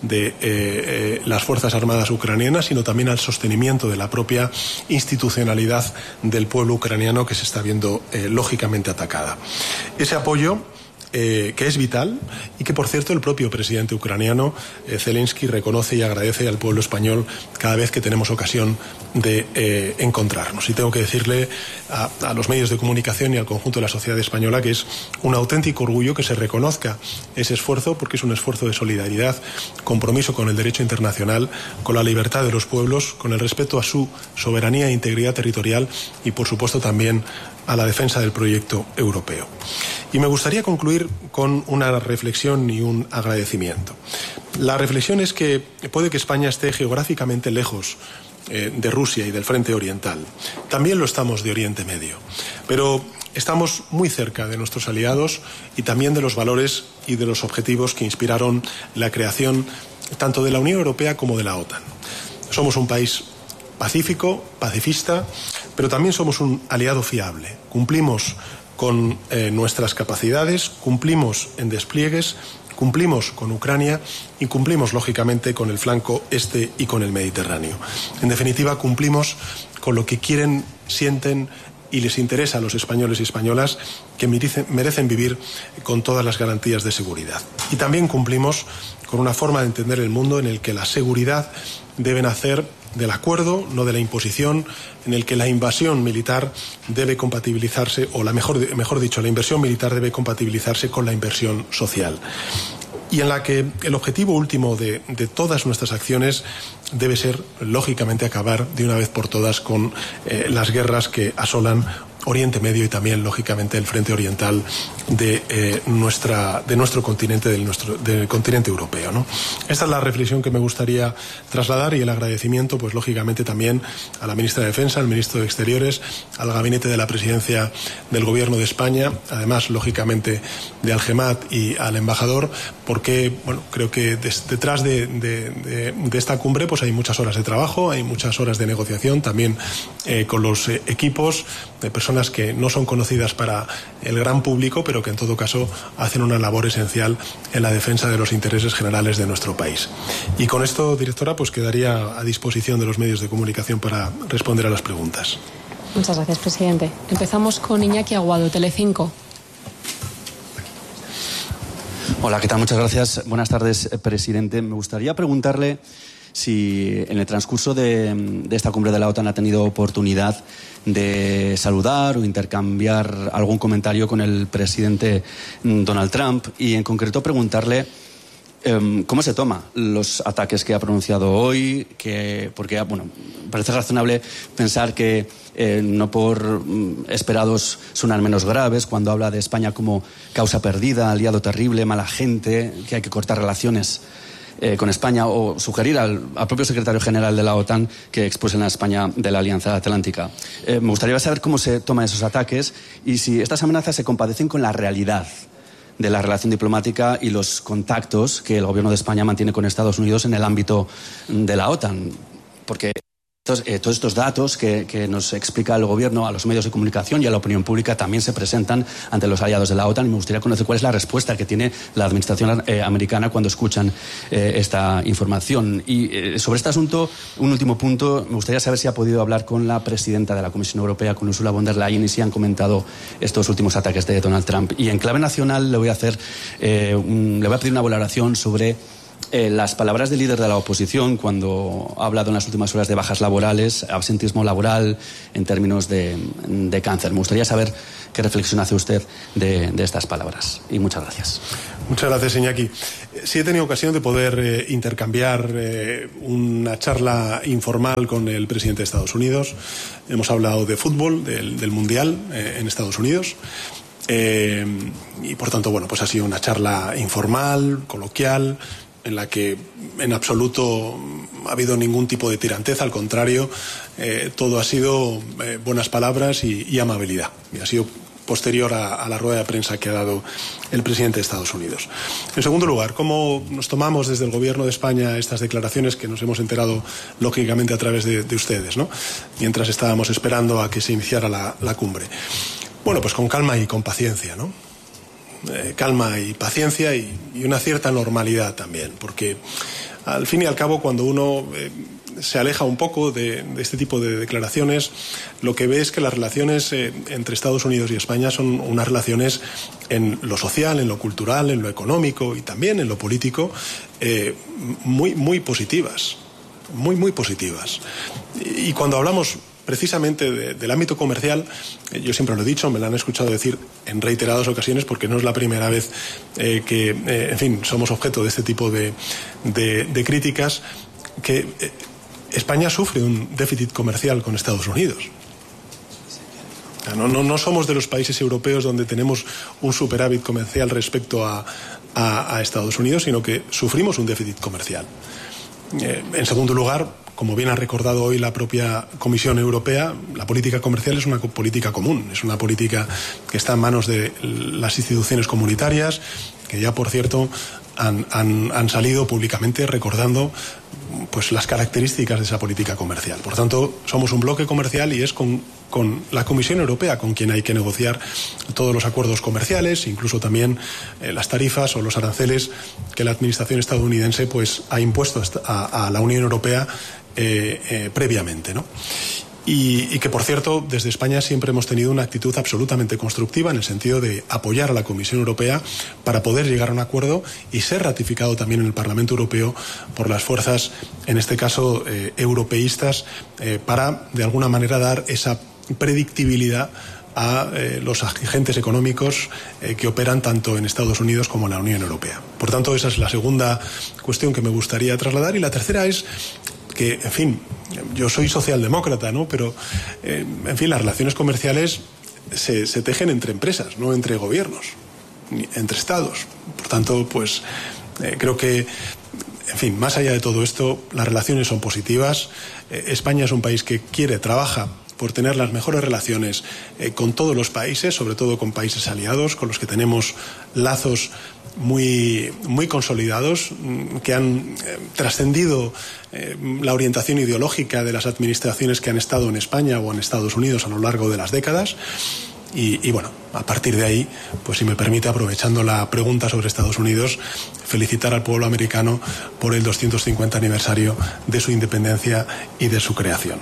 de las Fuerzas Armadas ucranianas, sino también al sostenimiento de la propia institucionalidad del pueblo ucraniano, que se está viendo lógicamente atacada. Ese apoyo que es vital y que, por cierto, el propio presidente ucraniano, Zelensky, reconoce y agradece al pueblo español cada vez que tenemos ocasión de encontrarnos. Y tengo que decirle a los medios de comunicación y al conjunto de la sociedad española que es un auténtico orgullo que se reconozca ese esfuerzo, porque es un esfuerzo de solidaridad, compromiso con el derecho internacional, con la libertad de los pueblos, con el respeto a su soberanía e integridad territorial y, por supuesto, también a la defensa del proyecto europeo. Y me gustaría concluir con una reflexión y un agradecimiento. La reflexión es que puede que España esté geográficamente lejos de Rusia y del frente oriental. También lo estamos de Oriente Medio. Pero estamos muy cerca de nuestros aliados y también de los valores y de los objetivos que inspiraron la creación tanto de la Unión Europea como de la OTAN. Somos un país pacífico, pacifista, pero también somos un aliado fiable. Cumplimos con nuestras capacidades, cumplimos en despliegues, cumplimos con Ucrania y cumplimos, lógicamente, con el flanco este y con el Mediterráneo. En definitiva, cumplimos con lo que quieren, sienten y les interesa a los españoles y españolas, que merecen vivir con todas las garantías de seguridad. Y también cumplimos con una forma de entender el mundo en el que la seguridad debe nacer del acuerdo, no de la imposición, en el que la invasión militar debe compatibilizarse, o mejor dicho, la inversión militar debe compatibilizarse con la inversión social. Y en la que el objetivo último de todas nuestras acciones debe ser, lógicamente, acabar de una vez por todas con las guerras que asolan Oriente Medio y también, lógicamente, el frente oriental de nuestro continente, del continente europeo, ¿no? Esta es la reflexión que me gustaría trasladar y el agradecimiento, pues lógicamente, también a la ministra de Defensa, al ministro de Exteriores, al gabinete de la presidencia del Gobierno de España, además, lógicamente, de Algemat y al embajador, porque, bueno, creo que detrás de esta cumbre pues hay muchas horas de trabajo, hay muchas horas de negociación, también con los equipos de personas que no son conocidas para el gran público, pero que en todo caso hacen una labor esencial en la defensa de los intereses generales de nuestro país. Y con esto, directora, pues quedaría a disposición de los medios de comunicación para responder a las preguntas. Muchas gracias, presidente. Empezamos con Iñaki Aguado, Telecinco. Hola, ¿qué tal? Muchas gracias. Buenas tardes, presidente. Me gustaría preguntarle si en el transcurso de esta cumbre de la OTAN ha tenido oportunidad de saludar o intercambiar algún comentario con el presidente Donald Trump, y en concreto preguntarle cómo se toma los ataques que ha pronunciado hoy, porque bueno, parece razonable pensar que no por esperados suenan menos graves cuando habla de España como causa perdida, aliado terrible, mala gente, que hay que cortar relaciones con España, o sugerir al propio secretario general de la OTAN que expulsen a España de la Alianza Atlántica. Me gustaría saber cómo se toman esos ataques y si estas amenazas se compadecen con la realidad de la relación diplomática y los contactos que el Gobierno de España mantiene con Estados Unidos en el ámbito de la OTAN. Porque Todos estos datos que nos explica el Gobierno a los medios de comunicación y a la opinión pública también se presentan ante los aliados de la OTAN, y me gustaría conocer cuál es la respuesta que tiene la administración americana cuando escuchan esta información. Y sobre este asunto, un último punto, me gustaría saber si ha podido hablar con la presidenta de la Comisión Europea, con Ursula von der Leyen, y si han comentado estos últimos ataques de Donald Trump. Y en clave nacional le voy a pedir una valoración sobre las palabras del líder de la oposición cuando ha hablado en las últimas horas de bajas laborales, absentismo laboral en términos de cáncer. Me gustaría saber qué reflexión hace usted de estas palabras. Y muchas gracias. Muchas gracias, Iñaki. Sí he tenido ocasión de poder intercambiar una charla informal con el presidente de Estados Unidos. Hemos hablado de fútbol, del Mundial en Estados Unidos. Y por tanto, bueno, pues ha sido una charla informal, coloquial, en la que en absoluto ha habido ningún tipo de tiranteza, al contrario, todo ha sido buenas palabras y amabilidad. Y ha sido posterior a la rueda de prensa que ha dado el presidente de Estados Unidos. En segundo lugar, ¿cómo nos tomamos desde el Gobierno de España estas declaraciones que nos hemos enterado, lógicamente, a través de ustedes, ¿no?, mientras estábamos esperando a que se iniciara la cumbre? Bueno, pues con calma y con paciencia, ¿no? Calma y paciencia y una cierta normalidad también, porque al fin y al cabo, cuando uno se aleja un poco de este tipo de declaraciones, lo que ve es que las relaciones entre Estados Unidos y España son unas relaciones en lo social, en lo cultural, en lo económico y también en lo político muy positivas, muy positivas. Y cuando hablamos precisamente del ámbito comercial, yo siempre lo he dicho, me lo han escuchado decir en reiteradas ocasiones, porque no es la primera vez que, en fin, somos objeto de este tipo de críticas, que España sufre un déficit comercial con Estados Unidos. No somos de los países europeos donde tenemos un superávit comercial respecto a Estados Unidos, sino que sufrimos un déficit comercial. En segundo lugar, como bien ha recordado hoy la propia Comisión Europea, la política comercial es una política común, es una política que está en manos de las instituciones comunitarias, que ya, por cierto, han salido públicamente recordando pues las características de esa política comercial. Por tanto, somos un bloque comercial y es con la Comisión Europea con quien hay que negociar todos los acuerdos comerciales, incluso también las tarifas o los aranceles que la administración estadounidense pues ha impuesto a la Unión Europea previamente, ¿no? Y que, por cierto, desde España siempre hemos tenido una actitud absolutamente constructiva en el sentido de apoyar a la Comisión Europea para poder llegar a un acuerdo y ser ratificado también en el Parlamento Europeo por las fuerzas, en este caso, europeístas, para, de alguna manera, dar esa predictibilidad a los agentes económicos que operan tanto en Estados Unidos como en la Unión Europea. Por tanto, esa es la segunda cuestión que me gustaría trasladar. Y la tercera es que, en fin, yo soy socialdemócrata, ¿no?, pero, en fin, las relaciones comerciales se tejen entre empresas, no entre gobiernos, ni entre estados. Por tanto, pues creo que, en fin, más allá de todo esto, las relaciones son positivas. España es un país que trabaja por tener las mejores relaciones con todos los países, sobre todo con países aliados, con los que tenemos lazos muy consolidados, que han trascendido la orientación ideológica de las administraciones que han estado en España o en Estados Unidos a lo largo de las décadas. Y bueno, a partir de ahí, pues si me permite, aprovechando la pregunta sobre Estados Unidos, felicitar al pueblo americano por el 250 aniversario de su independencia y de su creación.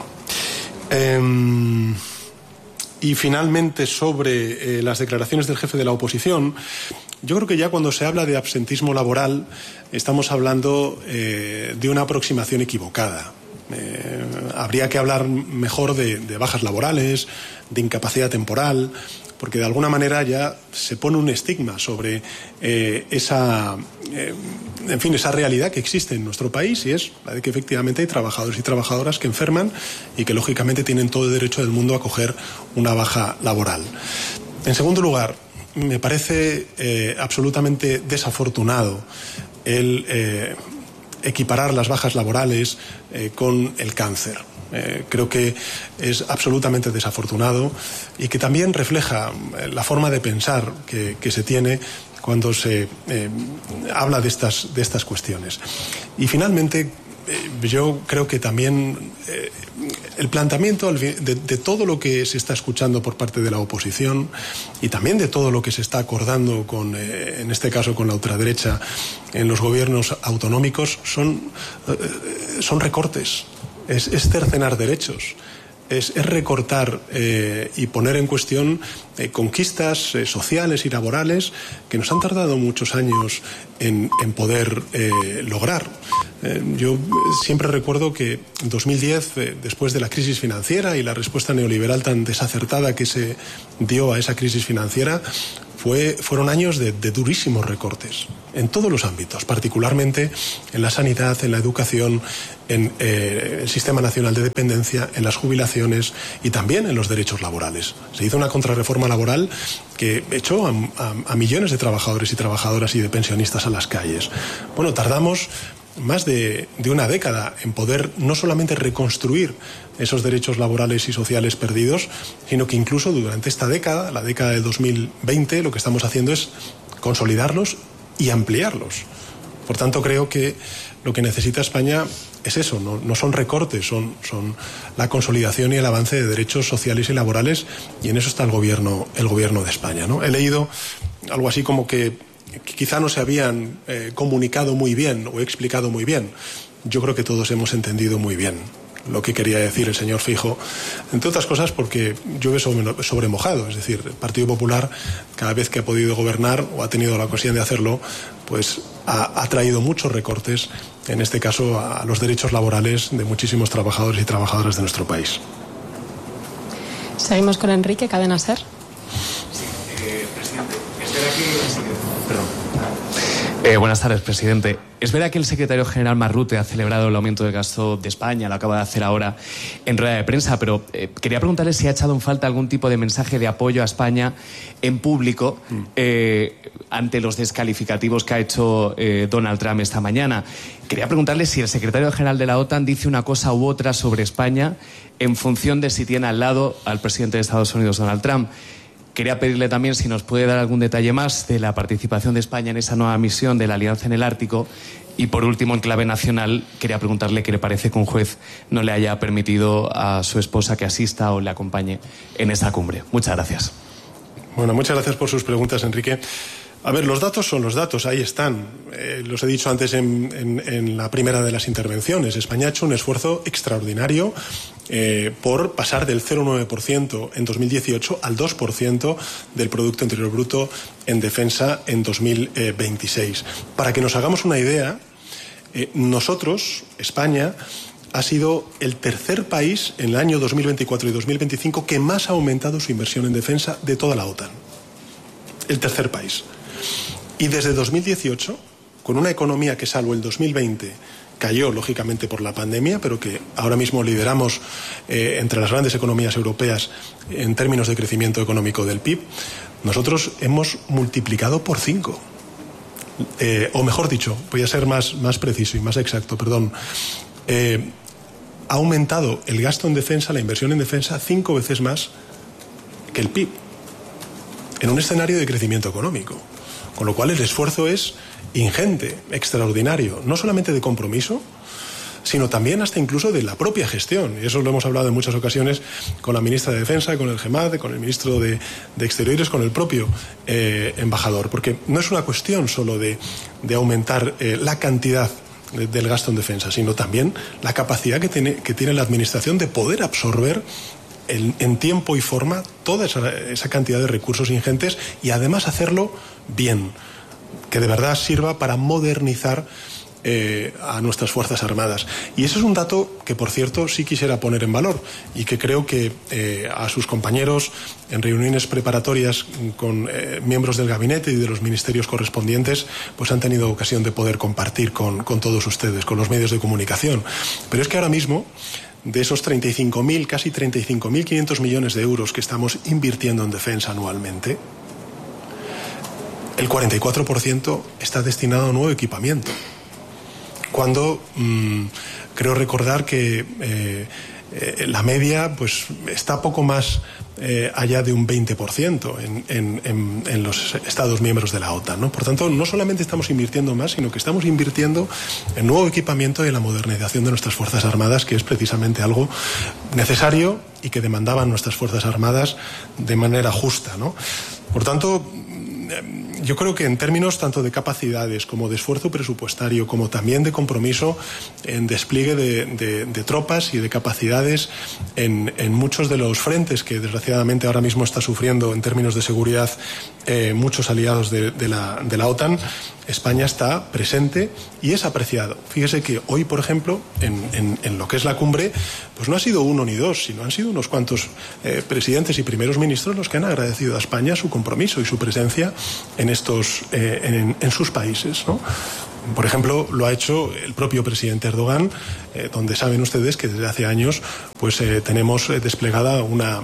Y finalmente, sobre las declaraciones del jefe de la oposición, yo creo que ya cuando se habla de absentismo laboral estamos hablando de una aproximación equivocada. Habría que hablar mejor de bajas laborales, de incapacidad temporal, porque de alguna manera ya se pone un estigma sobre esa realidad que existe en nuestro país, y es la de que efectivamente hay trabajadores y trabajadoras que enferman y que lógicamente tienen todo el derecho del mundo a coger una baja laboral. En segundo lugar, me parece absolutamente desafortunado el equiparar las bajas laborales con el cáncer. Creo que es absolutamente desafortunado y que también refleja la forma de pensar que se tiene cuando se habla de estas cuestiones. Y finalmente, yo creo que también el planteamiento de todo lo que se está escuchando por parte de la oposición y también de todo lo que se está acordando en este caso con la ultraderecha en los gobiernos autonómicos son recortes, es cercenar derechos. Es recortar y poner en cuestión conquistas sociales y laborales que nos han tardado muchos años en poder lograr. Yo siempre recuerdo que en 2010, después de la crisis financiera y la respuesta neoliberal tan desacertada que se dio a esa crisis financiera, fueron años de durísimos recortes en todos los ámbitos, particularmente en la sanidad, en la educación, en el Sistema Nacional de Dependencia, en las jubilaciones y también en los derechos laborales. Se hizo una contrarreforma laboral que echó a millones de trabajadores y trabajadoras y de pensionistas a las calles. Bueno, tardamos más de una década en poder no solamente reconstruir esos derechos laborales y sociales perdidos, sino que incluso durante esta década, la década del 2020, lo que estamos haciendo es consolidarlos y ampliarlos. Por tanto, creo que lo que necesita España es eso, no son recortes, son la consolidación y el avance de derechos sociales y laborales, y en eso está el gobierno de España, ¿no? He leído algo así como que quizá no se habían comunicado muy bien o explicado muy bien. Yo creo que todos hemos entendido muy bien lo que quería decir el señor Feijóo, entre otras cosas porque llueve sobre mojado. Es decir, el Partido Popular, cada vez que ha podido gobernar o ha tenido la ocasión de hacerlo, pues ha traído muchos recortes, en este caso a los derechos laborales de muchísimos trabajadores y trabajadoras de nuestro país. Seguimos con Enrique, Cadena SER. Presidente, espera que... Perdón. Buenas tardes, presidente. Es verdad que el secretario general Marrute ha celebrado el aumento del gasto de España, lo acaba de hacer ahora en rueda de prensa, pero quería preguntarle si ha echado en falta algún tipo de mensaje de apoyo a España en público ante los descalificativos que ha hecho Donald Trump esta mañana. Quería preguntarle si el secretario general de la OTAN dice una cosa u otra sobre España en función de si tiene al lado al presidente de Estados Unidos, Donald Trump. Quería pedirle también si nos puede dar algún detalle más de la participación de España en esa nueva misión de la Alianza en el Ártico. Y por último, en clave nacional, quería preguntarle qué le parece que un juez no le haya permitido a su esposa que asista o le acompañe en esa cumbre. Muchas gracias. Bueno, muchas gracias por sus preguntas, Enrique. A ver, los datos son los datos, ahí están. Los he dicho antes en la primera de las intervenciones. España ha hecho un esfuerzo extraordinario por pasar del 0,9% en 2018 al 2% del Producto Interior Bruto en defensa en 2026. Para que nos hagamos una idea, nosotros, España, ha sido el tercer país en el año 2024 y 2025 que más ha aumentado su inversión en defensa de toda la OTAN. El tercer país. Y desde 2018, con una economía que salvo el 2020 cayó lógicamente por la pandemia, pero que ahora mismo lideramos entre las grandes economías europeas en términos de crecimiento económico del PIB, nosotros hemos multiplicado por 5. O mejor dicho, voy a ser más preciso y más exacto, perdón. Ha aumentado el gasto en defensa, la inversión en defensa, 5 veces más que el PIB, en un escenario de crecimiento económico. Con lo cual el esfuerzo es ingente, extraordinario, no solamente de compromiso, sino también hasta incluso de la propia gestión. Y eso lo hemos hablado en muchas ocasiones con la ministra de Defensa, con el GEMAD, con el ministro de Exteriores, con el propio embajador. Porque no es una cuestión solo de aumentar la cantidad del gasto en defensa, sino también la capacidad que tiene la administración de poder absorber en tiempo y forma toda esa cantidad de recursos ingentes y además hacerlo bien, que de verdad sirva para modernizar a nuestras Fuerzas Armadas. Y ese es un dato que, por cierto, sí quisiera poner en valor y que creo que a sus compañeros en reuniones preparatorias con miembros del gabinete y de los ministerios correspondientes pues han tenido ocasión de poder compartir con todos ustedes, con los medios de comunicación. Pero es que ahora mismo, de esos 35.000, casi 35.500 millones de euros que estamos invirtiendo en defensa anualmente, el 44% está destinado a nuevo equipamiento. Cuando creo recordar que la media pues está poco más allá de un 20% en los Estados miembros de la OTAN, ¿no? Por tanto, no solamente estamos invirtiendo más, sino que estamos invirtiendo en nuevo equipamiento y en la modernización de nuestras Fuerzas Armadas, que es precisamente algo necesario y que demandaban nuestras Fuerzas Armadas de manera justa, ¿no? Por tanto, yo creo que en términos tanto de capacidades como de esfuerzo presupuestario, como también de compromiso en despliegue de tropas y de capacidades en muchos de los frentes que desgraciadamente ahora mismo está sufriendo en términos de seguridad muchos aliados de la OTAN, España está presente y es apreciado. Fíjese que hoy, por ejemplo, en lo que es la cumbre, pues no ha sido uno ni dos, sino han sido unos cuantos presidentes y primeros ministros los que han agradecido a España su compromiso y su presencia en sus países, ¿no? Por ejemplo, lo ha hecho el propio presidente Erdogan, donde saben ustedes que desde hace años pues tenemos desplegada una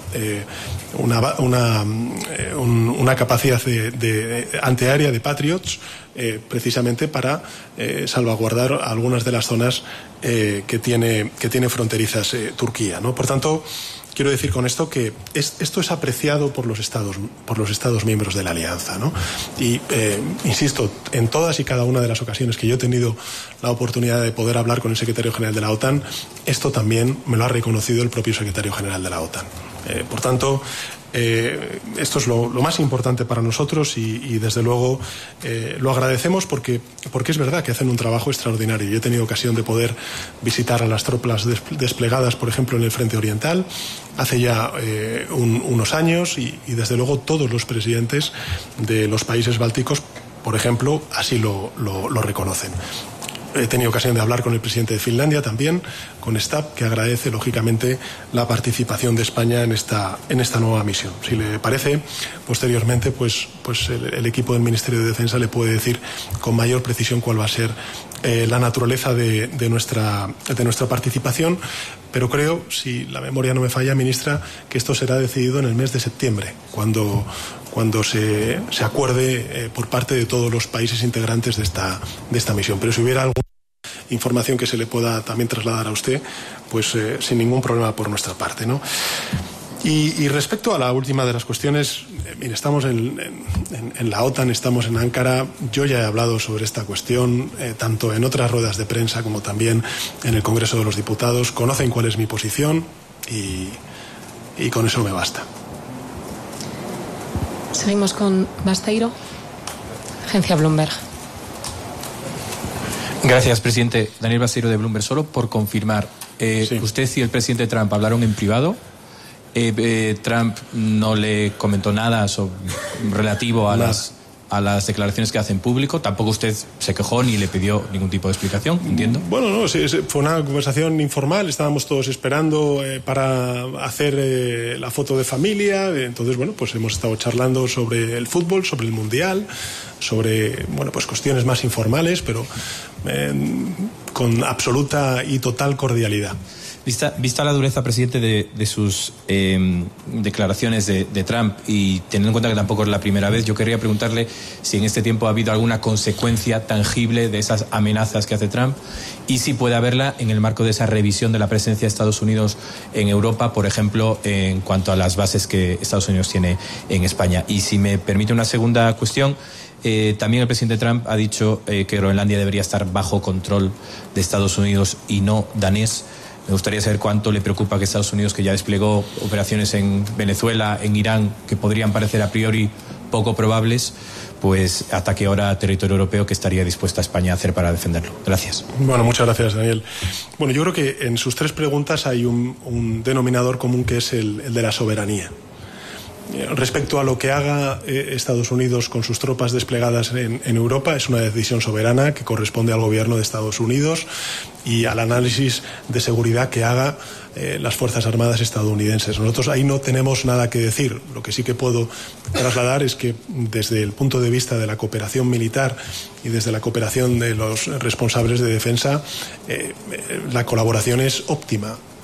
capacidad de antiaérea de Patriots precisamente para salvaguardar algunas de las zonas que tiene fronterizas Turquía, ¿no? Por tanto, quiero decir con esto que esto es apreciado por los Estados miembros de la Alianza, ¿no? Y insisto, en todas y cada una de las ocasiones que yo he tenido la oportunidad de poder hablar con el secretario general de la OTAN, esto también me lo ha reconocido el propio secretario general de la OTAN. Por tanto, esto es lo más importante para nosotros y desde luego lo agradecemos porque es verdad que hacen un trabajo extraordinario. Yo he tenido ocasión de poder visitar a las tropas desplegadas, por ejemplo, en el Frente Oriental hace ya unos años y desde luego todos los presidentes de los países bálticos, por ejemplo, así lo reconocen. He tenido ocasión de hablar con el presidente de Finlandia también, con Stab, que agradece lógicamente la participación de España en esta nueva misión. Si le parece, posteriormente pues el equipo del Ministerio de Defensa le puede decir con mayor precisión cuál va a ser la naturaleza de nuestra participación, pero creo, si la memoria no me falla, ministra, que esto será decidido en el mes de septiembre, cuando se acuerde por parte de todos los países integrantes de esta misión. Pero si hubiera alguna información que se le pueda también trasladar a usted, pues sin ningún problema por nuestra parte, ¿no? Y respecto a la última de las cuestiones, mire, estamos en la OTAN, estamos en Ankara. Yo ya he hablado sobre esta cuestión, tanto en otras ruedas de prensa como también en el Congreso de los Diputados. Conocen cuál es mi posición y con eso me basta. Seguimos con Basteiro, agencia Bloomberg. Gracias, presidente. Daniel Basteiro de Bloomberg. Solo por confirmar, sí. Usted y el presidente Trump hablaron en privado. Trump no le comentó nada relativo a las declaraciones que hace en público. Tampoco usted se quejó ni le pidió ningún tipo de explicación, entiendo. Bueno, no, sí, fue una conversación informal. Estábamos todos esperando para hacer la foto de familia. Entonces, bueno, pues hemos estado charlando sobre el fútbol, sobre el Mundial, sobre, bueno, pues cuestiones más informales, pero con absoluta y total cordialidad. Vista la dureza, presidente, de sus declaraciones de Trump y teniendo en cuenta que tampoco es la primera vez, yo querría preguntarle si en este tiempo ha habido alguna consecuencia tangible de esas amenazas que hace Trump y si puede haberla en el marco de esa revisión de la presencia de Estados Unidos en Europa, por ejemplo, en cuanto a las bases que Estados Unidos tiene en España. Y si me permite una segunda cuestión, también el presidente Trump ha dicho que Groenlandia debería estar bajo control de Estados Unidos y no danés. Me gustaría saber cuánto le preocupa que Estados Unidos, que ya desplegó operaciones en Venezuela, en Irán, que podrían parecer a priori poco probables, pues ataque ahora a territorio europeo. ¿Qué estaría dispuesta España a hacer para defenderlo? Gracias. Bueno, muchas gracias, Daniel. Bueno, yo creo que en sus tres preguntas hay un denominador común, que es el de la soberanía. Respecto a lo que haga Estados Unidos con sus tropas desplegadas en Europa, es una decisión soberana que corresponde al gobierno de Estados Unidos y al análisis de seguridad que haga las Fuerzas Armadas estadounidenses. Nosotros ahí no tenemos nada que decir. Lo que sí que puedo trasladar es que desde el punto de vista de la cooperación militar y desde la cooperación de los responsables de defensa, la colaboración es óptima.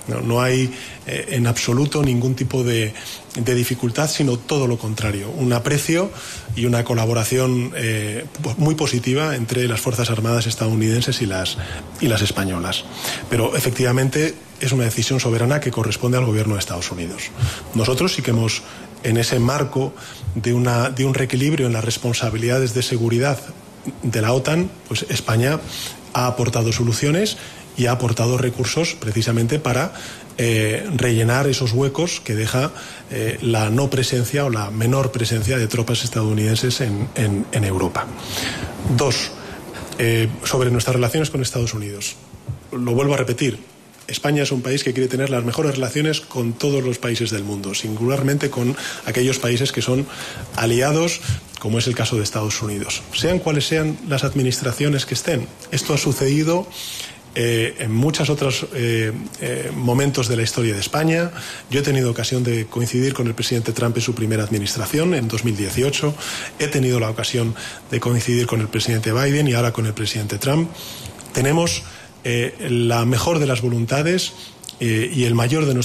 No hay en absoluto ningún tipo de dificultad, sino todo lo contrario, un aprecio y una colaboración muy positiva entre las Fuerzas Armadas estadounidenses y las españolas. Pero efectivamente es una decisión soberana que corresponde al gobierno de Estados Unidos. Nosotros sí que hemos, en ese marco de un reequilibrio en las responsabilidades de seguridad de la OTAN, pues España ha aportado soluciones y ha aportado recursos precisamente para rellenar esos huecos que deja la no presencia o la menor presencia de tropas estadounidenses en Europa. 2. Sobre nuestras relaciones con Estados Unidos. Lo vuelvo a repetir. España es un país que quiere tener las mejores relaciones con todos los países del mundo, singularmente con aquellos países que son aliados, como es el caso de Estados Unidos. Sean cuales sean las administraciones que estén. Esto ha sucedido en muchos otros momentos de la historia de España. Yo he tenido ocasión de coincidir con el presidente Trump en su primera administración, en 2018. He tenido la ocasión de coincidir con el presidente Biden y ahora con el presidente Trump. Tenemos la mejor de las voluntades y el mayor de nuestros